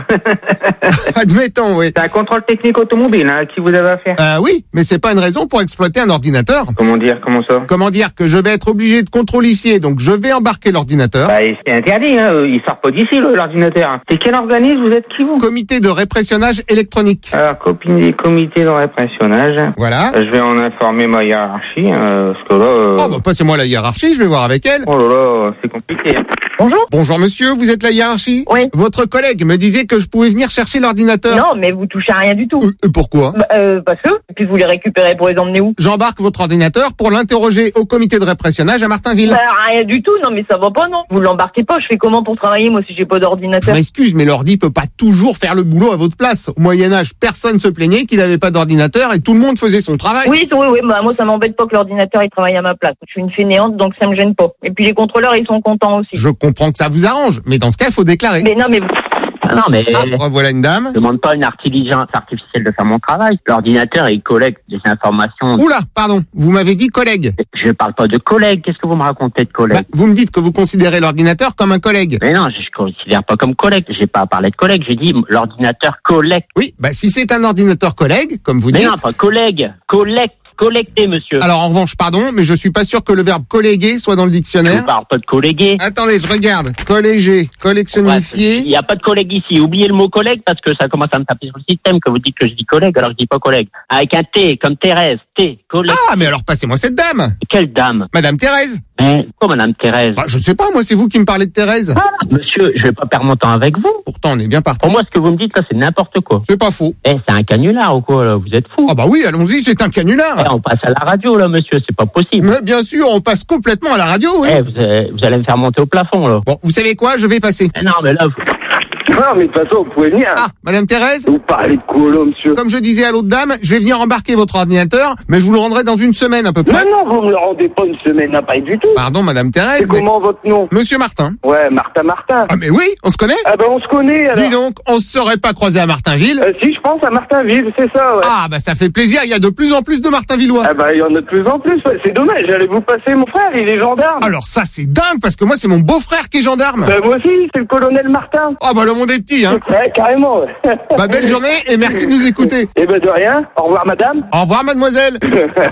Admettons, oui. C'est un contrôle technique automobile, hein, qui vous avez affaire. Euh, oui, mais c'est pas une raison pour exploiter un ordinateur. Comment dire, comment ça? Comment dire que je vais être obligé de contrôlifier, donc je vais embarquer l'ordinateur. Bah, c'est interdit, hein. Il sort pas d'ici, le- l'ordinateur. C'est quel organisme? Vous êtes qui, vous? Comité de répressionnage électronique. Alors, copine, comité de répressionnage. Voilà. Euh, Je vais en informer ma hiérarchie, hein, parce que là... euh, Oh, bah passez-moi la hiérarchie, je vais voir avec elle. Oh là là, c'est compliqué. hein. Bonjour. Bonjour monsieur, vous êtes la hiérarchie? Oui. Votre collègue me disait que je pouvais venir chercher l'ordinateur. Non, mais vous touchez à rien du tout. Euh, euh, pourquoi? Bah, euh, parce que, et puis vous les récupérez pour les emmener où? J'embarque votre ordinateur pour l'interroger au comité de répressionnage à Martinville. Bah, rien du tout, non mais ça va pas, non. Vous l'embarquez pas, je fais comment pour travailler, moi, si j'ai pas Je d'ordinateur? m'excuse, mais l'ordi peut pas toujours faire le boulot à votre place. Au Moyen-Âge, personne se plaignait qu'il avait pas d'ordinateur et tout le monde faisait son travail. Oui, oui, oui, bah, moi, ça m'embête pas que l'ordinateur, il travaille à ma place. Je suis une fainéante, donc ça me gêne pas. Et puis les contrôleurs, ils sont contents aussi. Je comprends que ça vous arrange, mais dans ce cas, il faut déclarer. Mais non, mais vous... Ah non, mais... Ah, revoilà une dame. Je demande pas à une intelligence artificielle de faire mon travail. L'ordinateur, il collecte des informations. Oula, pardon, vous m'avez dit collègue. Je parle pas de collègue. Qu'est-ce que vous me racontez de collègue? Bah, vous me dites que vous considérez l'ordinateur comme un collègue. Mais non, je ne considère pas comme collègue. J'ai pas parlé de collègue. J'ai dit l'ordinateur collecte. Oui, bah si c'est un ordinateur collègue, comme vous Mais dites. non, pas collègue. Collecte. Collecter, monsieur. Alors en revanche, pardon, mais je suis pas sûr que le verbe colléguer soit dans le Je dictionnaire. ne parle pas de colléguer. Attendez, je regarde. Colléger, collectionnifier. Il n'y a pas de collègue ici. Oubliez le mot collègue parce que ça commence à me taper sur le système que vous dites que je dis collègue alors que je dis pas collègue. Avec un T, comme Thérèse. T, collègue. Ah, mais alors passez-moi cette dame. Quelle dame? Madame Thérèse. Hein, quoi, madame Thérèse? Bah, je ne sais pas, moi c'est vous qui me parlez de Thérèse. Ah, monsieur, je vais pas perdre mon temps avec vous. Pourtant, on est bien parti. Pour moi, ce que vous me dites là, c'est n'importe quoi. C'est pas faux. Eh, c'est un canular ou quoi, là? Vous êtes fou. Ah bah oui, allons-y, c'est un canular. Eh, on passe à la radio, là, monsieur, c'est pas possible. Mais bien sûr, on passe complètement à la radio, oui. Eh, vous, allez- vous allez me faire monter au plafond, là. Bon, vous savez quoi, je vais passer. Eh, non, mais là, vous... Non, mais de toute façon, vous pouvez venir. Ah, Madame Thérèse. Vous parlez de quoi, là, monsieur? Comme je disais à l'autre dame, je vais venir embarquer votre ordinateur, mais je vous le rendrai dans une semaine à peu près. Non, non, vous me le rendez pas une semaine, non, pas du tout. Pardon, Madame Thérèse. C'est mais- comment votre nom? Monsieur Martin. Ouais, Martin Martin. Ah mais oui, on se connaît. Ah ben on se connaît alors. Dis donc, on se serait pas croisé à Martinville. Euh, si, je pense à Martinville, c'est ça, ouais. Ah bah ça fait plaisir, il y a de plus en plus de Martinvillois. Ah bah il y en a de plus en plus, ouais. C'est dommage, j'allais vous passer mon frère, il est gendarme. Alors ça c'est dingue parce que moi c'est mon beau-frère qui est gendarme. Bah moi aussi, c'est le colonel Martin. Ah bah le monde est petit hein. Ouais, carrément, ouais. Bah belle journée et merci de nous écouter. Eh ben de rien, au revoir madame. Au revoir mademoiselle. Rire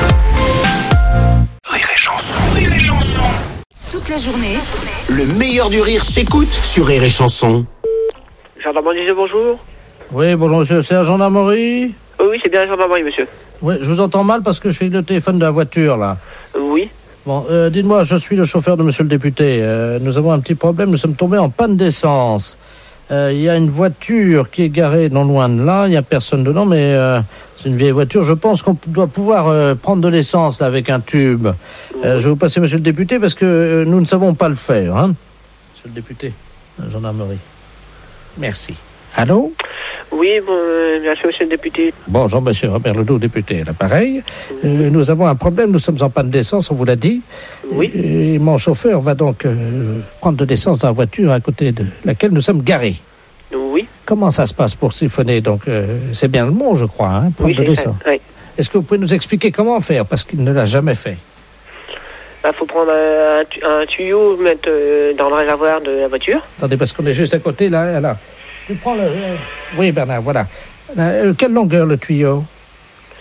et chanson, rire et chanson. Toute la journée, Le meilleur du rire s'écoute sur Rire et chanson. Gendarmerie, bonjour. Oui, bonjour monsieur, c'est la gendarmerie? Oh, oui, c'est bien la gendarmerie, monsieur. Oui, je vous entends mal parce que je suis le téléphone de la voiture, là. Oui. Bon, euh, dites-moi, je suis le chauffeur de monsieur le député. Euh, nous avons un petit problème, nous sommes tombés en panne d'essence. Euh, Il y a une voiture qui est garée non loin de là, il n'y a personne dedans, mais euh, c'est une vieille voiture. Je pense qu'on doit pouvoir euh, prendre de l'essence là, avec un tube. Euh, je vais vous passer monsieur le député parce que euh, nous ne savons pas le faire. Hein. Monsieur le député, la gendarmerie. Merci. Allô? Oui, bon, euh, bien sûr, monsieur le député. Bonjour, monsieur Robert Ledoux, député à l'appareil. Euh, nous avons un problème, nous sommes en panne d'essence, on vous l'a dit. Oui. Et mon chauffeur va donc euh, prendre de l'essence dans la voiture à côté de laquelle nous sommes garés. Oui. Comment ça se passe pour siphonner? Donc, euh, c'est bien le mot, je crois, hein, prendre Oui, de c'est l'essence. ça, oui. Est-ce que vous pouvez nous expliquer comment faire? Parce qu'il ne l'a jamais fait. Il faut prendre un, un tu- un tuyau, mettre euh, dans le réservoir de la voiture. Attendez, parce qu'on est juste à côté, là, là. Tu prends le... euh, Oui, Bernard, voilà. Euh, quelle longueur, le tuyau?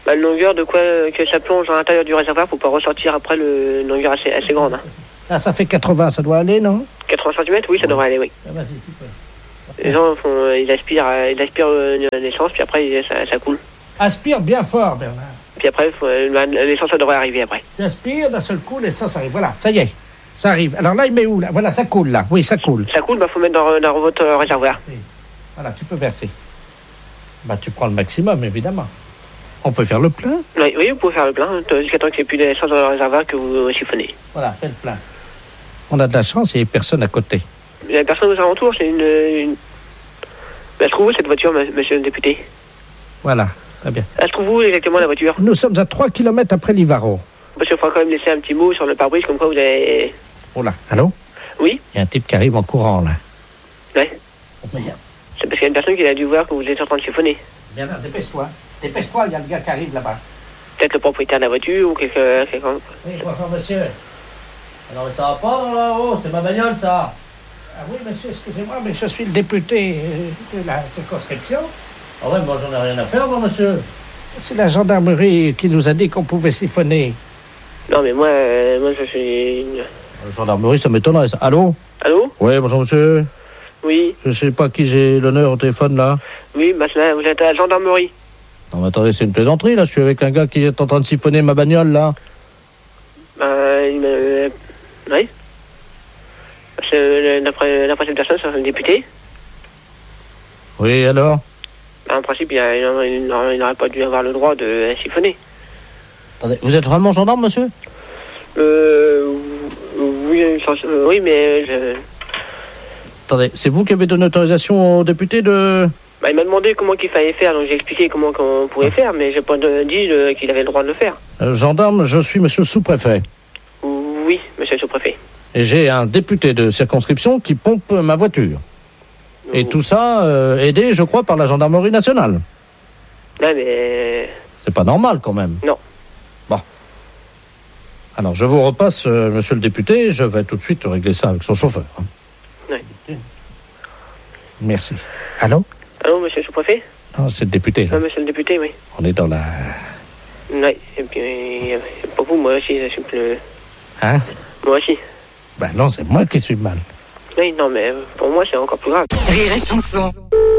Bah, une longueur de quoi que ça plonge à l'intérieur du réservoir pour pas ressortir après le, une longueur assez, assez grande. Hein. Là, ça fait quatre-vingts, ça doit aller, non? quatre-vingts centimètres, oui, ça devrait aller, oui. Ah, vas-y, tu peux. Les gens font, ils aspirent, ils aspirent l'essence, puis après, ça, ça coule. Aspire bien fort, Bernard. Puis après, faut, l'essence, ça devrait arriver après. Tu aspires, d'un seul coup, l'essence arrive. Voilà, ça y est, ça arrive. Alors là, il met où, là? Voilà, ça coule, là. Oui, ça coule. Ça coule, bah, faut mettre dans, dans votre réservoir. Oui. Voilà, tu peux verser. Bah, tu prends le maximum, évidemment. On peut faire le plein? Oui, oui, vous pouvez faire le plein, jusqu'à temps qu'il n'y ait plus d'essence dans le réservoir que vous siphonnez. Voilà, fais le plein. On a de la chance, il n'y a personne à côté. Il n'y a personne aux alentours, c'est une... une... Elle se trouve où, cette voiture, monsieur le député? Voilà, très bien. Elle se trouve où, exactement, la voiture? Nous sommes à trois kilomètres après Livaro. Parce qu'il faudra quand même laisser un petit mot sur le pare-brise, comme quoi vous avez... Oh là, allô? Oui? Il y a un type qui arrive en courant, là. Ouais. Oh, merde. C'est parce qu'il y a une personne qui a dû voir que vous êtes en train de siphonner. Bien, dépêche-toi. Dépêche-toi, il y a le gars qui arrive là-bas. Peut-être le propriétaire de la voiture ou quelqu'un... quelqu'un... Oui, bonjour, monsieur. Alors, mais ça va pas dans là-haut, c'est ma bagnole, ça. Ah oui, monsieur, excusez-moi, mais je suis le député de la circonscription. Ah ouais, moi, j'en ai rien à faire, moi, monsieur. C'est la gendarmerie qui nous a dit qu'on pouvait siphonner. Non, mais moi, euh, moi je suis... La gendarmerie, ça m'étonnerait, ça. Allô? Allô? Oui, bonjour, monsieur. Oui. Je sais pas qui j'ai l'honneur au téléphone, là. Oui, bah, là, vous êtes à la gendarmerie. Non, mais attendez, c'est une plaisanterie, là. Je suis avec un gars qui est en train de siphonner ma bagnole, là. Bah, il me... Oui. C'est, d'après, d'après cette personne, c'est un député. Oui, alors? Bah, en principe, il, a, il, il, il n'aurait pas dû avoir le droit de siphonner. Attendez, vous êtes vraiment gendarme, monsieur? Euh... Oui, euh, oui, mais... Je... Attendez, c'est vous qui avez donné autorisation au député de... Bah, il m'a demandé comment qu'il fallait faire, donc j'ai expliqué comment on pouvait faire, mais j'ai pas de, dit de, qu'il avait le droit de le faire. Euh, gendarme, je suis monsieur le sous-préfet. Oui, monsieur le sous-préfet. Et j'ai un député de circonscription qui pompe ma voiture. Oh. Et tout ça, euh, aidé, je crois, par la gendarmerie nationale. Non, mais... C'est pas normal, quand même. Non. Bon. Alors, je vous repasse, euh, monsieur le député, je vais tout de suite régler ça avec son chauffeur. Oui. Merci. Allô? Allô, monsieur le sous-préfet? Non, c'est le député, là. Non, monsieur le député, oui. On est dans la... Oui, et puis, euh, pour vous, moi aussi, je suis plus... Hein? Moi aussi. Ben non, c'est moi qui suis mal. Oui, non, mais pour moi, c'est encore plus grave. Rire et chanson.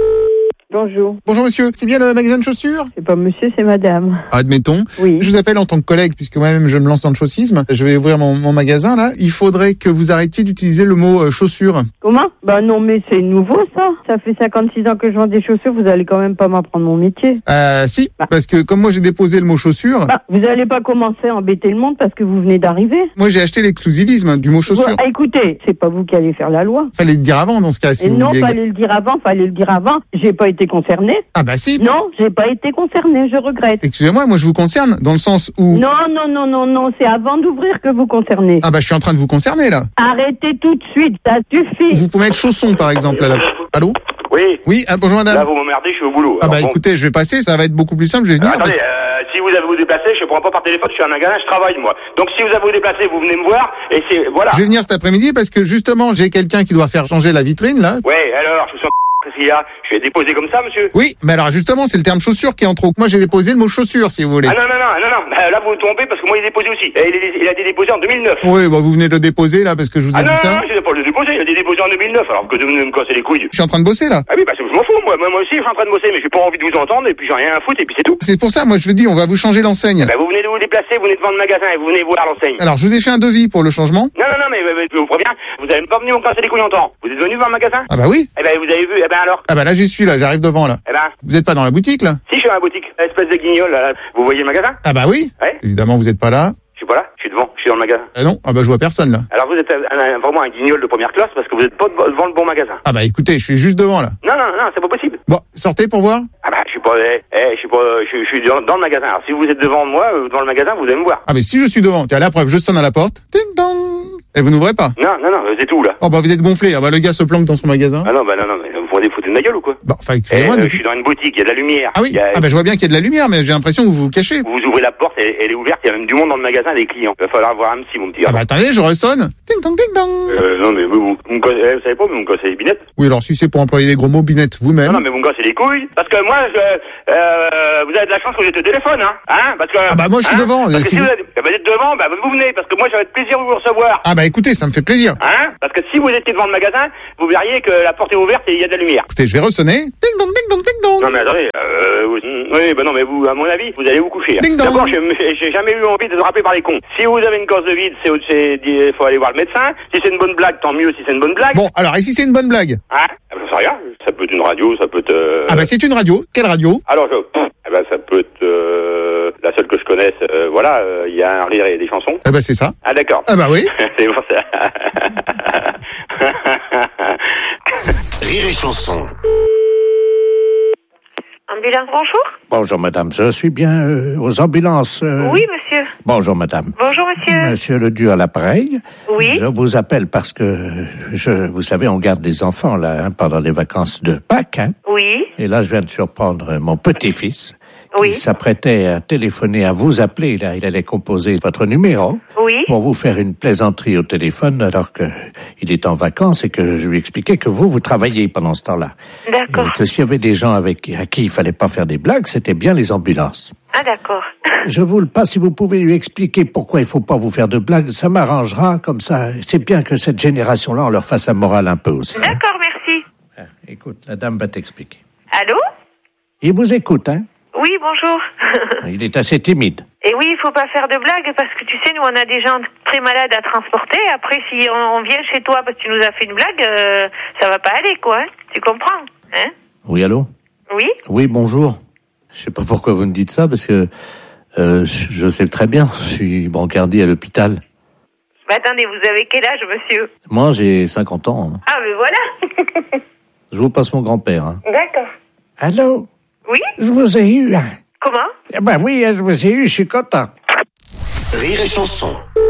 Bonjour. Bonjour monsieur, c'est bien le magasin de chaussures? C'est pas monsieur, c'est madame. Admettons. Oui. Je vous appelle en tant que collègue, puisque moi-même je me lance dans le chaussisme. Je vais ouvrir mon, mon magasin là. Il faudrait que vous arrêtiez d'utiliser le mot euh, chaussures. Comment? Bah non, mais c'est nouveau ça. Ça fait cinquante-six ans que je vends des chaussures, vous allez quand même pas m'apprendre mon métier. Euh, si, bah. Parce que comme moi j'ai déposé le mot chaussures... Bah, vous allez pas commencer à embêter le monde parce que vous venez d'arriver. Moi j'ai acheté l'exclusivisme du mot chaussures. Vous, écoutez, c'est pas vous qui allez faire la loi. Fallait le dire avant dans ce cas. Si Et vous non, vouliez... fallait le dire avant, fallait le dire avant. J'ai pas été concerné. Ah bah si. Non, j'ai pas été concerné, je regrette. Excusez-moi, moi je vous concerne, dans le sens où... Non, non, non, non, non, c'est avant d'ouvrir que vous concernez. Ah bah je suis en train de vous concerner là. Arrêtez tout de suite, ça suffit. Vous pouvez mettre chausson par exemple là. Allô? Oui. Oui, ah, bonjour madame. Là vous m'emmerdez, je suis au boulot. Ah bah Alors, bon. écoutez, je vais passer, ça va être beaucoup plus simple, je vais venir. Euh, attendez, parce... euh, si vous avez vous déplacer, je ne prends pas par téléphone, je suis à un magasin, je travaille moi. Donc si vous avez vous déplacer, vous venez me voir, et c'est... Voilà. Je vais venir cet après-midi parce que justement, j'ai quelqu'un qui doit faire changer la vitrine là. Ouais, alors, je suis qu'est-ce qu'il y a? Je vais déposer comme ça, monsieur? Oui, mais alors justement, c'est le terme chaussure qui est en trop. Moi, j'ai déposé le mot chaussure, si vous voulez. Ah non, non, non, non, non, bah, là vous vous trompez parce que moi il est déposé aussi. Et il, est, il a été déposé en deux mille neuf. Oui, bah vous venez de le déposer là parce que je vous ai ah, dit non, ça. Ah non, non, je n'ai pas le déposé, il a été déposé en deux mille neuf, alors que vous venez me casser les couilles. Je suis en train de bosser là. Ah oui, bah je m'en fous, moi. moi aussi je suis en train de bosser, mais j'ai pas envie de vous entendre et puis j'ai rien à foutre et puis c'est tout. C'est pour ça, moi je vous dis, on va vous changer l'enseigne. Bah vous venez de vous déplacer, vous venez de vendre le magasin et vous venez voir l'enseigne. Alors je vous ai fait un devis pour le changement. Non, non, non, mais, mais, mais je vous préviens, vous avez pas venu me casser les couilles longtemps. Vous êtes venu voir le magasin? Ah bah oui. Eh ben vous avez vu, eh ben alors? Ah bah là j'y suis là, j'arrive devant là. Eh ben. Vous êtes pas dans la boutique là? Si, je suis dans la boutique. Espèce de guignol, là. Vous voyez le magasin? Ah bah oui. Ouais. Évidemment, vous êtes pas là. Je suis pas là, je suis devant, je suis dans le magasin. Ah non, ah bah je vois personne là. Alors vous êtes un, un, vraiment un guignol de première classe parce que vous êtes pas devant le bon magasin. Ah bah écoutez, je suis juste devant là. Non, non, non, c'est pas possible. Bon, sortez pour voir. Ah bah je suis pas, eh, eh, je suis pas, je, je suis dans, dans le magasin. Alors si vous êtes devant moi, euh, devant le magasin, vous allez me voir. Ah mais si je suis devant, tiens la preuve, je sonne à la porte. Ding dong. Et vous n'ouvrez pas? Non, non, non, vous êtes où là? Oh bah vous êtes gonflé, ah bah le gars se planque dans son magasin. Ah non, bah non, non, mais vous pourrez foutre de ma gueule ou quoi? Bah, enfin, Eh, excusez-moi. euh, depuis- je suis dans une boutique, il y a de la lumière. Ah oui. Il y a- Ah bah je vois bien qu'il y a de la lumière, mais j'ai l'impression que vous vous cachez. Vous ouvrez la porte, elle, elle est ouverte, il y a même du monde dans le magasin, des clients. Il va falloir voir un petit, mon petit Ah gars. bah attendez, je ressonne. Ding dong ding dong. Euh, non, mais vous, vous, vous, me cassez- eh, vous savez pas, mais vous me cassez les binettes. Oui, alors si c'est pour employer des gros mots, binette vous-même. Non, non, mais vous me cassez les couilles. Parce que moi, je, euh, vous avez de la chance que j'étais au téléphone, hein. Hein, parce que. Ah bah moi je suis hein, devant. Parce que Si si vous- vous êtes, eh ben, vous êtes devant, bah vous venez, parce que moi j'avais plaisir de vous recevoir. Ah bah écoutez, ça me fait plaisir. Hein? Parce que si vous étiez devant le magasin, vous verriez que la porte est ouverte et il y a de la lumière. Écoutez, je vais ressonner. Ding dong ding dong ding dong. Non mais attendez, euh, vous- oui, bah non mais vous, à mon avis, vous allez vous coucher. Ding dong. D'abord, j'ai j'ai jamais eu envie de se rappeler par les cons. Si vous avez une cause de vide, c'est, c'est, il faut aller voir le médecin. Si c'est une bonne blague, tant mieux si c'est une bonne blague. Bon, alors ici c'est une bonne blague. Hein? Ah, bah, ça rien. Ça peut être une radio, ça peut être. Euh... Ah bah c'est une radio. Quelle radio? Alors, je... eh ben, ça peut être euh, la seule que je connaisse. Euh, voilà, euh, il y a un rire et des chansons. Ah bah c'est ça. Ah d'accord. Ah bah oui. C'est pour ça. Rire et chanson. Ambulance, bonjour. Bonjour, madame. Je suis bien euh, aux ambulances. euh. Oui, monsieur. Bonjour, madame. Bonjour, monsieur. Monsieur Ledu à l'appareil. Oui. Je vous appelle parce que, je, vous savez, on garde des enfants là hein, pendant les vacances de Pâques. Hein. Oui. Et là, je viens de surprendre mon petit-fils. Oui. Il s'apprêtait à téléphoner, à vous appeler. Là, il allait composer votre numéro. Oui. Pour vous faire une plaisanterie au téléphone alors que il est en vacances et que je lui expliquais que vous, vous travaillez pendant ce temps-là. D'accord. Et que s'il y avait des gens avec à qui il fallait pas faire des blagues, c'était bien les ambulances. Ah, d'accord. Je vous le passe, si vous pouvez lui expliquer pourquoi il faut pas vous faire de blagues, ça m'arrangera, comme ça. C'est bien que cette génération-là, on leur fasse la morale un peu aussi. hein. D'accord, merci. Ah, écoute, la dame va t'expliquer. Allô? Il vous écoute, hein? Oui, bonjour. Il est assez timide. Et oui, il faut pas faire de blagues parce que tu sais, nous, on a des gens très malades à transporter. Après, si on, on vient chez toi parce que tu nous as fait une blague, euh, ça va pas aller, quoi. Hein? Tu comprends? Hein? Oui, allô? Oui? Oui, bonjour. Je sais pas pourquoi vous me dites ça, parce que euh, je, je sais très bien, je suis brancardier à l'hôpital. Bah, attendez, vous avez quel âge, monsieur? Moi, j'ai cinquante ans. hein. Ah, mais voilà. Je vous passe mon grand-père. Hein. D'accord. Allô? Oui? Je vous ai eu. hein. Comment? Eh ben oui, je vous ai eu, je suis content. Rire et chanson.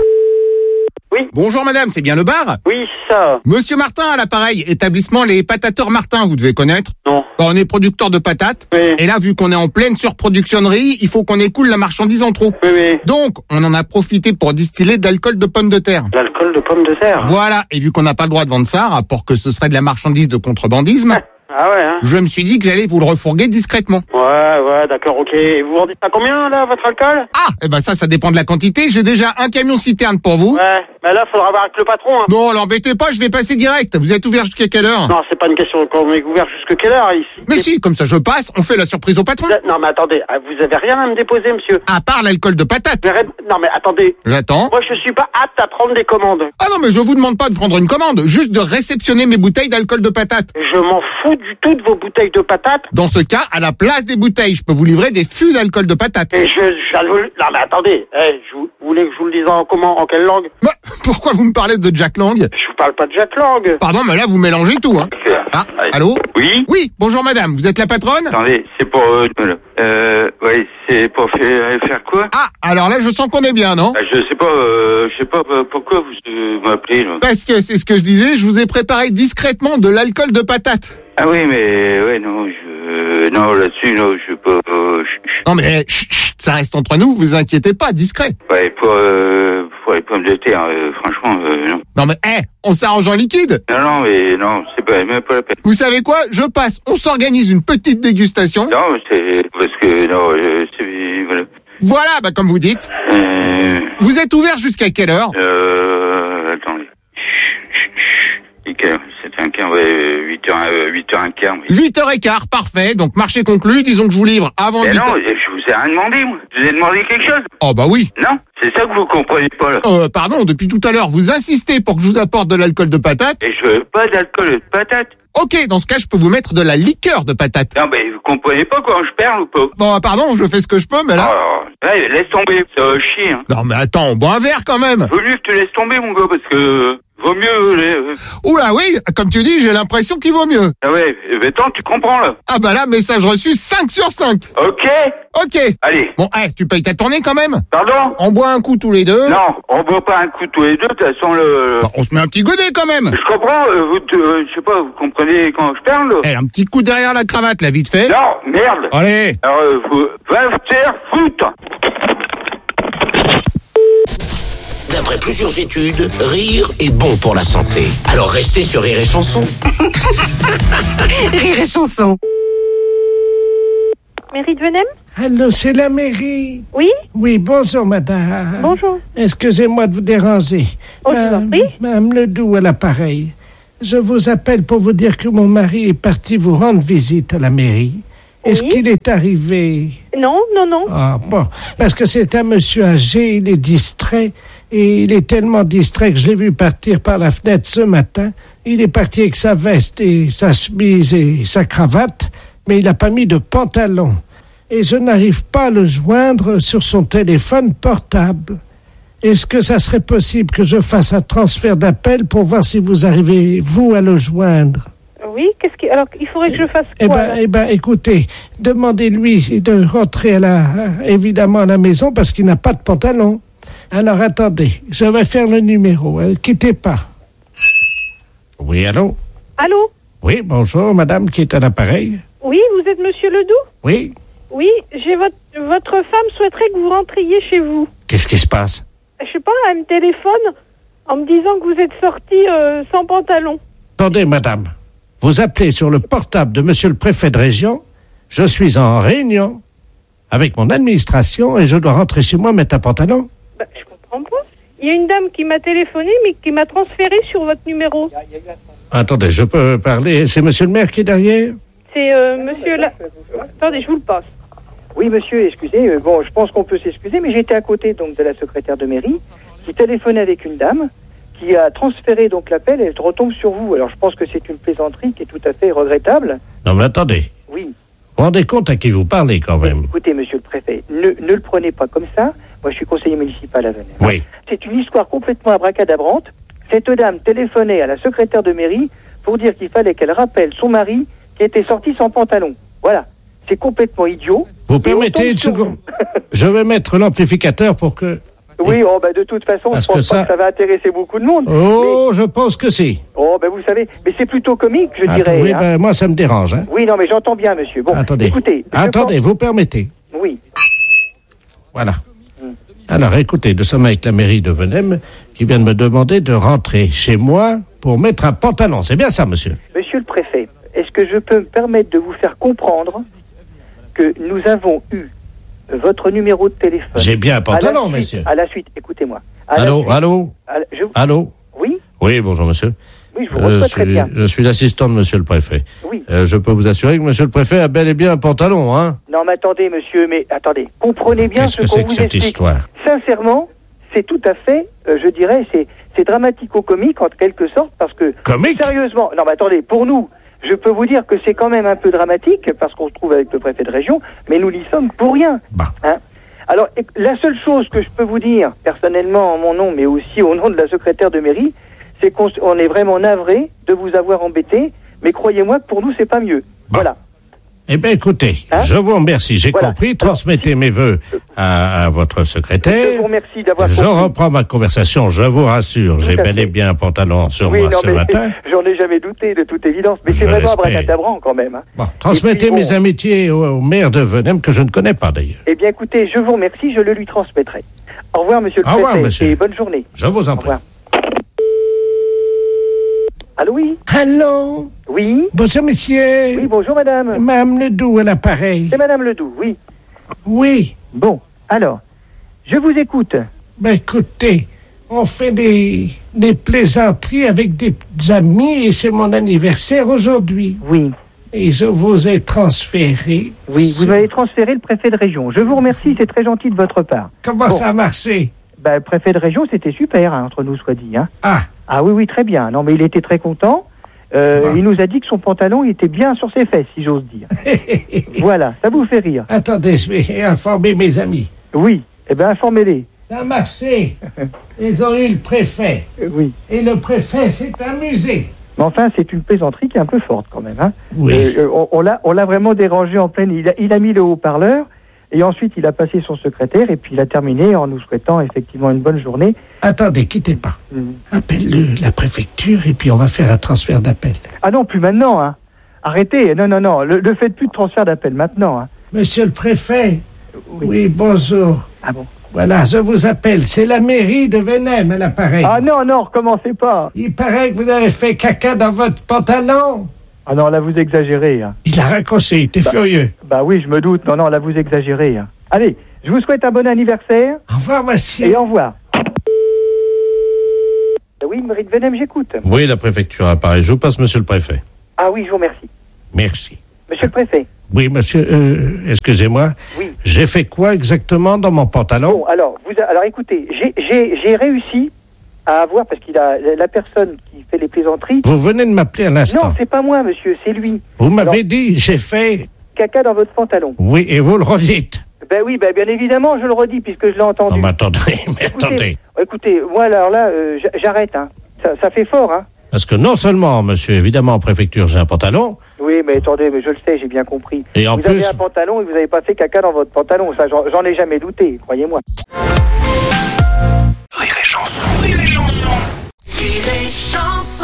Bonjour madame, c'est bien le bar? Oui, ça. Monsieur Martin à l'appareil, établissement Les Patateurs Martin, vous devez connaître. Non. Bah, on est producteur de patates. Oui. Et là, vu qu'on est en pleine surproductionnerie, il faut qu'on écoule la marchandise en trop. Oui, oui. Donc, on en a profité pour distiller de l'alcool de pommes de terre. L'alcool de pomme de terre. Voilà, et vu qu'on n'a pas le droit de vendre ça, rapport que ce serait de la marchandise de contrebandisme, Ah ouais, hein. je me suis dit que j'allais vous le refourguer discrètement. Ouais, ouais, d'accord, ok. Et vous vendez ça combien, là, votre alcool? Ah, eh ben ça, ça dépend de la quantité. J'ai déjà un camion citerne pour vous. Ouais, mais là, faudra voir avec le patron, hein. Non, l'embêtez pas, je vais passer direct. Vous êtes ouvert jusqu'à quelle heure? Non, c'est pas une question qu'on est ouvert jusque quelle heure, ici? Mais si, comme ça je passe, on fait la surprise au patron. Non, mais attendez, ah, vous avez rien à me déposer, monsieur. À part l'alcool de patate. Mais, non, mais attendez. J'attends. Moi, je suis pas apte à prendre des commandes. Ah non, mais je vous demande pas de prendre une commande, juste de réceptionner mes bouteilles d'alcool de patate. Je m'en fous du tout de vos bouteilles de patates. Dans ce cas, à la place des bouteilles, je peux vous livrer des fûts d'alcool de patate. Et je, je, non, mais attendez, eh, je, vous vous voulez que je vous le dise en comment, en quelle langue? Bah, pourquoi vous me parlez de Jack Lang? Je vous parle pas de Jack Lang. Pardon, mais là, vous mélangez tout, hein. Ah, allô? Oui? Oui, bonjour madame, vous êtes la patronne? Attendez, c'est pour... Euh, euh, ouais, c'est pour faire, faire quoi? Ah, alors là, je sens qu'on est bien, non? Ah, je sais pas, euh, je sais pas euh, pourquoi vous euh, m'appelez, là. Parce que c'est ce que je disais, je vous ai préparé discrètement de l'alcool de patate. Ah oui, mais... Ouais, non, je... Non, là-dessus, non, je peux pas... Euh, je- Non mais, chut, chut, ça reste entre nous, vous inquiétez pas, discret. ouais, pour, euh, pour les pommes de terre, euh, franchement, euh, non. Non mais, hé, on s'arrange en liquide. Non, non, mais non, c'est pas, même pas la peine. Vous savez quoi? Je passe, on s'organise une petite dégustation. Non, c'est... Parce que, non, euh, c'est... Voilà. Voilà, bah comme vous dites. Euh... Vous êtes ouvert jusqu'à quelle heure? Euh... Attendez. Et quelle heure? C'est un quart, ouais, huit heures, huit heures un quart, oui. huit heures quinze, parfait. Donc marché conclu, disons que je vous livre avant Mais huit non, heures. je vous ai rien demandé, moi. Je vous ai demandé quelque chose. Oh bah oui. Non, c'est ça que vous comprenez pas, là. Euh, pardon, depuis tout à l'heure, vous insistez pour que je vous apporte de l'alcool de patate. Et je veux pas d'alcool de patate. Ok, dans ce cas, je peux vous mettre de la liqueur de patate. Non, mais vous comprenez pas quand je perds ou pas? Bon, pardon, je fais ce que je peux, mais là... Oh, ouais, laisse tomber, ça va chier, hein. Non mais attends, on boit un verre quand même. Vaut mieux que tu laisses tomber, mon gars, parce que Vaut mieux... Euh... Oula, oui, comme tu dis, j'ai l'impression qu'il vaut mieux. Ah ouais, Béton, tu comprends, là. Ah bah là, message reçu cinq sur cinq. Ok. Ok. Allez. Bon, hey, tu payes ta tournée quand même? Pardon? On boit un coup tous les deux? Non, on boit pas un coup tous les deux, de toute façon, le... Bah, on se met un petit godet quand même. Je comprends, euh, vous, euh, je sais pas, vous comprenez quand je parle? Eh, hey, un petit coup derrière la cravate, là, vite fait. Non, merde. Allez. Alors, euh, vous... va te faire foutre. D'après plusieurs études, rire est bon pour la santé. Alors restez sur Rire et Chanson. Rire et Chanson. Mairie de Venem? Allô, c'est la mairie? Oui? Oui, bonjour madame. Bonjour. Excusez-moi de vous déranger. Oh, je vous en prie. Madame Ledoux à l'appareil. Je vous appelle pour vous dire que mon mari est parti vous rendre visite à la mairie. Est-ce Oui. qu'il est arrivé? Non, non, non. Ah bon, parce que c'est un monsieur âgé, il est distrait, et il est tellement distrait que je l'ai vu partir par la fenêtre ce matin. Il est parti avec sa veste et sa chemise et sa cravate, mais il n'a pas mis de pantalon. Et je n'arrive pas à le joindre sur son téléphone portable. Est-ce que ça serait possible que je fasse un transfert d'appel pour voir si vous arrivez, vous, à le joindre? Oui, qu'est-ce qui... Alors, il faudrait que je fasse quoi? Eh ben, alors eh ben, écoutez, demandez-lui de rentrer à la, évidemment à la maison parce qu'il n'a pas de pantalon. Alors, attendez, je vais faire le numéro. Ne quittez pas. Oui, allô? Allô? Oui, bonjour, madame qui est à l'appareil. Oui, vous êtes monsieur Ledoux? Oui. Oui, j'ai votre... Votre femme souhaiterait que vous rentriez chez vous. Qu'est-ce qui se passe? Je sais pas, elle me téléphone en me disant que vous êtes sorti euh, sans pantalon. Attendez, madame. Vous appelez sur le portable de monsieur le préfet de région. Je suis en réunion avec mon administration et je dois rentrer chez moi mettre un pantalon. Bah, je comprends pas. Il y a une dame qui m'a téléphoné, mais qui m'a transféré sur votre numéro. Attendez, je peux parler. C'est monsieur le maire qui est derrière? C'est euh, monsieur la... Attendez, je vous le passe. Oui, monsieur, excusez. euh, Bon, je pense qu'on peut s'excuser, mais j'étais à côté donc de la secrétaire de mairie qui téléphonait avec une dame qui a transféré donc l'appel et elle retombe sur vous. Alors, je pense que c'est une plaisanterie qui est tout à fait regrettable. Non, mais attendez. Oui. Vous vous rendez compte à qui vous parlez quand même? Écoutez, monsieur le préfet, ne, ne le prenez pas comme ça. Moi, je suis conseiller municipal à Venem. Oui. C'est une histoire complètement abracadabrante. Cette dame téléphonait à la secrétaire de mairie pour dire qu'il fallait qu'elle rappelle son mari qui était sorti sans pantalon. Voilà. C'est complètement idiot. Vous permettez une seconde? Je vais mettre l'amplificateur pour que... Oui, oh, bah, de toute façon, Parce je pense que ça- pas que ça va intéresser beaucoup de monde. Oh, je pense que si. Oh, ben vous savez, mais c'est plutôt comique, je Attends, dirais. oui, hein. ben, moi, ça me dérange. Hein. Oui, non, mais j'entends bien, monsieur. Bon, Attendez. écoutez. je Attendez, pense- vous permettez. Oui. Voilà. Alors, écoutez, nous sommes avec la mairie de Venem qui vient de me demander de rentrer chez moi pour mettre un pantalon. C'est bien ça, monsieur? Monsieur le préfet, est-ce que je peux me permettre de vous faire comprendre que nous avons eu votre numéro de téléphone? J'ai bien un pantalon, à la suite- monsieur. À la suite, écoutez-moi. À la Allô, suite- allô? à la- je- Allô? Oui, Oui, bonjour, monsieur. oui, je vous reçois très suis, bien. je suis l'assistant de monsieur le préfet. Oui. Euh, je peux vous assurer que monsieur le préfet a bel et bien un pantalon, hein? Non, mais attendez, monsieur, mais attendez. Comprenez bien Qu'est-ce ce que qu'on c'est vous que cette explique. histoire? Sincèrement, c'est tout à fait, euh, je dirais, c'est, c'est dramatico-comique en quelque sorte, parce que... Comique? Sérieusement, non mais attendez, pour nous, je peux vous dire que c'est quand même un peu dramatique, parce qu'on se trouve avec le préfet de région, mais nous n'y sommes pour rien. Hein. Alors, et- la seule chose que je peux vous dire, personnellement en mon nom, mais aussi au nom de la secrétaire de mairie, c'est qu'on s- on est vraiment navré de vous avoir embêté, mais croyez-moi que pour nous, c'est pas mieux. Voilà. Eh bien, écoutez, je vous remercie. J'ai Voilà. compris. Transmettez mes voeux à, à votre secrétaire. Je vous remercie d'avoir Je compris. reprends ma conversation, je vous rassure. J'ai à bel et bien un pantalon sur Oui, moi non, ce mais matin. j'en ai jamais douté, de toute évidence. Mais c'est Je vraiment l'espère. abracadabrant quand même. Hein. Bon, transmettez Et puis, bon, mes amitiés au, au maire de Venem, que je ne connais pas d'ailleurs. Eh bien, écoutez, je vous remercie, je le lui transmettrai. Au revoir, monsieur le Au revoir, préfet, monsieur. et bonne journée. Je vous en Au prie. revoir. Allô, oui? Allô? Oui? Bonjour, monsieur. Oui, bonjour, madame. Madame Ledoux à l'appareil. C'est madame Ledoux, oui. Oui. Bon, alors, je vous écoute. Ben, écoutez, on fait des, des plaisanteries avec des amis et c'est mon anniversaire aujourd'hui. Oui. Et je vous ai transféré. Oui, vous m'avez transféré le préfet de région. Je vous remercie, c'est très gentil de votre part. Comment Bon. ça a marché? Ben, le préfet de région, c'était super, hein, entre nous soit dit. Hein. Ah. Ah oui, oui, très bien. Non, mais il était très content. Euh, Ah. Il nous a dit que son pantalon il était bien sur ses fesses, si j'ose dire. Voilà, ça vous fait rire. Attendez, je vais informer mes amis. Oui, eh bien, informez-les. Ça a marché. Ils ont eu le préfet. Oui. Et le préfet s'est amusé. Mais enfin, c'est une plaisanterie qui est un peu forte quand même. Hein. Oui. Euh, on, on l'a, on l'a vraiment dérangé en pleine... Il a, il a mis le haut-parleur, et ensuite il a passé son secrétaire, et puis il a terminé en nous souhaitant effectivement une bonne journée. Attendez, quittez pas. Mmh. Appelle-le, la préfecture, et puis on va faire un transfert d'appel. Ah non, plus maintenant. Hein. Arrêtez. Non, non, non. Ne, ne faites plus de transfert d'appel maintenant. Hein. Monsieur le préfet. Oui. Oui, bonjour. Ah bon? Voilà, je vous appelle. C'est la mairie de Venem à l'appareil. Ah non, non, recommencez pas. Il paraît que vous avez fait caca dans votre pantalon. Ah non, là, vous exagérez. Hein. Il a raccroché, il était bah, furieux. Bah oui, je me doute. Non, non, là, vous exagérez. Hein. Allez, je vous souhaite un bon anniversaire. Au revoir, monsieur. Et au revoir. Oui, mairie de Venem, j'écoute. Oui, la préfecture à Paris. Je vous passe monsieur le préfet. Ah oui, je vous remercie. Merci. Monsieur le préfet. Oui, monsieur, euh, excusez-moi. Oui. J'ai fait quoi exactement dans mon pantalon? Bon, alors, vous, alors écoutez, j'ai, j'ai, j'ai réussi à avoir, parce qu'il a, la personne qui fait les plaisanteries... Vous venez de m'appeler à l'instant. Non, c'est pas moi, monsieur, c'est lui. Vous m'avez alors, dit, j'ai fait... Caca dans votre pantalon. Oui, et vous le redites. Ben oui, ben bien évidemment, je le redis, puisque je l'ai entendu. Non, mais attendez, mais écoutez, attendez. Écoutez, moi, alors là, euh, j'arrête, hein. Ça, ça fait fort, hein. Parce que non seulement, monsieur, évidemment, en préfecture, j'ai un pantalon... Oui, mais attendez, mais je le sais, j'ai bien compris. Et en vous plus... avez un pantalon et vous n'avez pas fait caca dans votre pantalon. Ça, j'en, j'en ai jamais douté, croyez-moi. Rire et chanson, rire et chanson. Rire et chanson.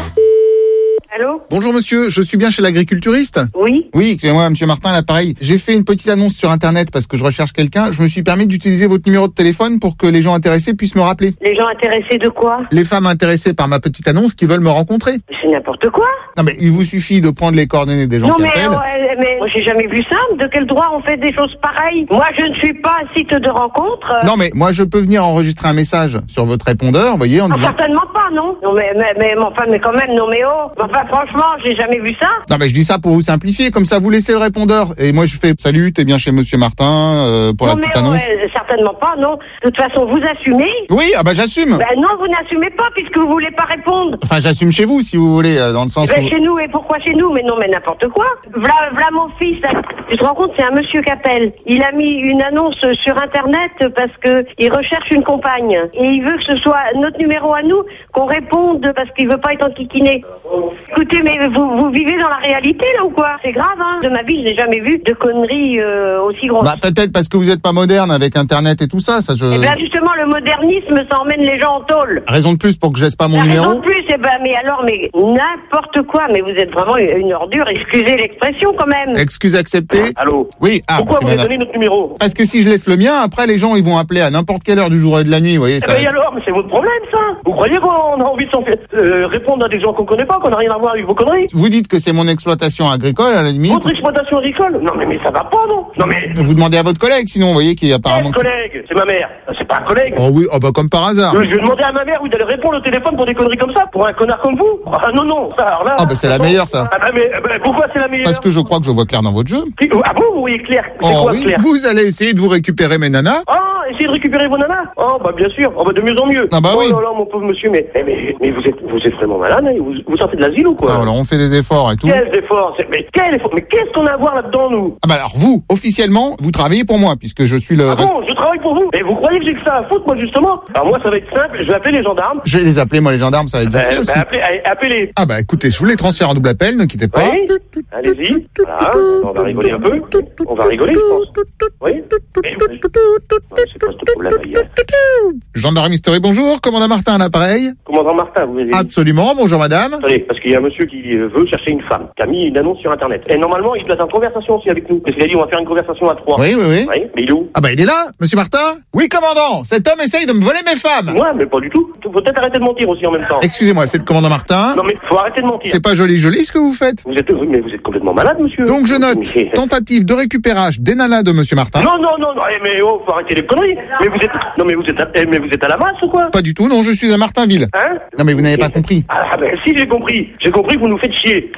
Allô? Bonjour monsieur, je suis bien chez l'agriculturiste? Oui. Oui, c'est moi, monsieur Martin, à l'appareil. J'ai fait une petite annonce sur Internet parce que je recherche quelqu'un. Je me suis permis d'utiliser votre numéro de téléphone pour que les gens intéressés puissent me rappeler. Les gens intéressés de quoi? Les femmes intéressées par ma petite annonce qui veulent me rencontrer. C'est n'importe quoi. Non mais il vous suffit de prendre les coordonnées des gens non, qui mais, appellent. ouais, mais moi j'ai jamais vu ça. De quel droit on fait des choses pareilles? Moi je ne suis pas un site de rencontre. Non mais moi je peux venir enregistrer un message sur votre répondeur, vous voyez, en Ah, disant... certainement pas, non. Non mais, mais, mais, mais enfin, mais quand même, non mais oh. Enfin franchement, j'ai jamais vu ça. Non mais je dis ça pour vous simplifier, comme ça vous laissez le répondeur. Et moi je fais « Salut, t'es bien chez monsieur Martin euh, pour non, la petite mais, annonce ouais, certainement pas, non. De toute façon, vous assumez. Oui, ah bah j'assume. Ben non, vous n'assumez pas puisque vous voulez pas répondre. Enfin j'assume chez vous si vous voulez, euh, dans le sens Ben, où... chez nous, et pourquoi chez nous? Mais non, mais n'importe quoi. V'là, v'là mon fils, là. Tu te rends compte, c'est un monsieur qui appelle. Il a mis une annonce sur Internet parce que il recherche une compagne. Et il veut que ce soit notre numéro à nous, qu'on réponde parce qu'il veut pas être enquiquiné. Écoutez, mais vous, vous vivez dans la réalité, là, ou quoi? C'est grave, hein. De ma vie, je n'ai jamais vu de conneries euh, aussi grosses. Bah peut-être parce que vous êtes pas moderne avec Internet et tout ça, ça je... Eh bien, justement, le modernisme, ça emmène les gens en tôle. Raison de plus pour que je laisse pas mon La numéro. raison de plus, eh ben, mais alors, mais n'importe quoi, mais vous êtes vraiment une ordure, excusez l'expression quand même. Excuse acceptée. Allô? Oui, ah, Pourquoi c'est vous avez madame. donné notre numéro? Parce que si je laisse le mien, après les gens ils vont appeler à n'importe quelle heure du jour et de la nuit, vous voyez Eh ça. ben, et alors, mais c'est votre problème, ça. Vous croyez qu'on a envie de s'en fait, euh, répondre à des gens qu'on connaît pas, qu'on n'a rien à voir avec vos conneries? Vous dites que c'est mon exploitation agricole à la limite. Votre exploitation agricole? Non, mais, mais ça va pas, non? Non, mais... Vous demandez à votre collègue, sinon vous voyez qu'il y a apparemment... Quel collègue? C'est ma mère. C'est pas un collègue. Oh oui, oh bah comme par hasard. Je vais demander à ma mère, vous allez répondre au téléphone pour des conneries comme ça? Pour un connard comme vous? Ah non, non, ça, alors là... Ah bah c'est la meilleure ça. Ah bah mais bah, pourquoi c'est la meilleure? Parce que je crois que je vois clair dans votre jeu. Ah bon, vous voyez clair? C'est Oh quoi oui, clair? vous allez essayer de vous récupérer mes nanas. Ah, essayez de récupérer vos nanas? Oh bah bien sûr, oh bah de mieux en mieux. Ah bah oh oui. là là, mon pauvre monsieur, mais, mais, mais, mais vous êtes vous êtes vraiment malade, hein? vous, vous sortez de l'asile ou quoi? Ça, alors on fait des efforts et tout. Quels efforts? C'est- Mais quel effort? Mais qu'est-ce qu'on a à voir là-dedans, nous? Ah bah alors vous, officiellement, vous travaillez pour moi puisque je suis le... Ah bon, je travaille pour vous? Et vous croyez que j'ai que ça à foutre, moi, justement? Alors moi, ça va être simple, je vais appeler les gendarmes. Je vais les appeler, moi les gendarmes, ça va être Bah, vite fait bah, aussi. appelez, allez, appelez. Ah bah écoutez, je vous les transfère en double appel, ne quittez pas. Oui, allez-y. Voilà, on va rigoler un peu. On va rigoler, je pense. Oui. Et- Ouais, c'est pas ce problème, hier. Gendarme historique, bonjour, commandant Martin à l'appareil. Commandant Martin, vous avez dit? Absolument, bonjour madame. Attendez, parce qu'il y a un monsieur qui euh, veut chercher une femme, qui a mis une annonce sur Internet. Et normalement, il doit être en conversation aussi avec nous. Parce qu'il a dit, on va faire une conversation à trois. Oui, oui, oui. Oui, mais il est où? Ah bah il est là, monsieur Martin. Oui commandant, cet homme essaye de me voler mes femmes. Ouais, mais pas du tout. Faut peut-être arrêter de mentir aussi en même temps. Excusez-moi, c'est le commandant Martin. Non, mais faut arrêter de mentir. C'est pas joli joli ce que vous faites. Vous êtes, oui, mais vous êtes complètement malade, monsieur. Donc je note, Mais- tentative de récupérage des nanas de monsieur Martin. Non, non, non, non, eh, mais oh, faut arrêter les conneries. Mais vous êtes, non, mais vous êtes, à, eh, mais vous êtes à la masse ou quoi? Pas du tout, non, je suis à Martinville. Hein? Non mais vous n'avez pas compris. Ah, ben si, j'ai compris. J'ai compris que vous nous faites chier.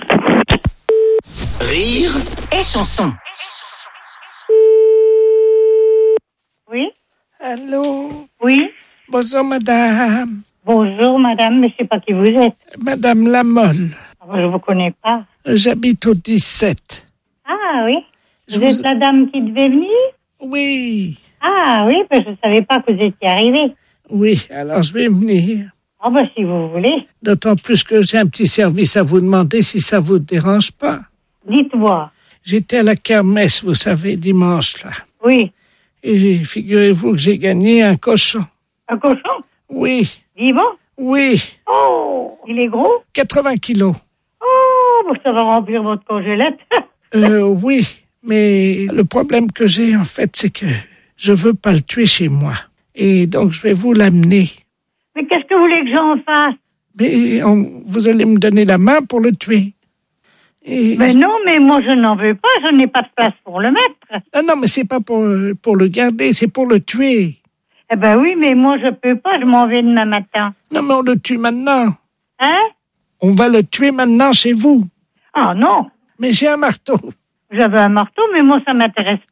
Rire et chanson. Oui? Allô? Oui? Bonjour, madame. Bonjour, madame, mais je sais pas qui vous êtes. Madame Lamolle. Je vous connais pas. J'habite au dix-sept. Ah oui? Je Vous vous- êtes la dame qui devait venir? Oui. Ah oui, mais je ne savais pas que vous étiez arrivé. Oui, alors je vais venir. Ah ben si vous voulez. D'autant plus que j'ai un petit service à vous demander si ça vous dérange pas. Dites-moi. J'étais à la kermesse, vous savez, dimanche, là. Oui. Et figurez-vous que j'ai gagné un cochon. Un cochon? Oui. Vivant? Oui. Oh, il est gros? quatre-vingts kilos. Oh, bon, ça va remplir votre congélette. euh, oui, mais le problème que j'ai, en fait, c'est que je veux pas le tuer chez moi. Et donc, je vais vous l'amener. Mais qu'est-ce que vous voulez que j'en fasse? Mais on, vous allez me donner la main pour le tuer. Et mais non, mais moi, je n'en veux pas. Je n'ai pas de place pour le mettre. Non, non, mais c'est pas pour, pour le garder, c'est pour le tuer. Eh ben oui, mais moi, je peux pas. Je m'en vais demain matin. Non, mais on le tue maintenant. Hein? On va le tuer maintenant chez vous. Ah non. Mais j'ai un marteau. J'avais un marteau, mais moi, ça m'intéresse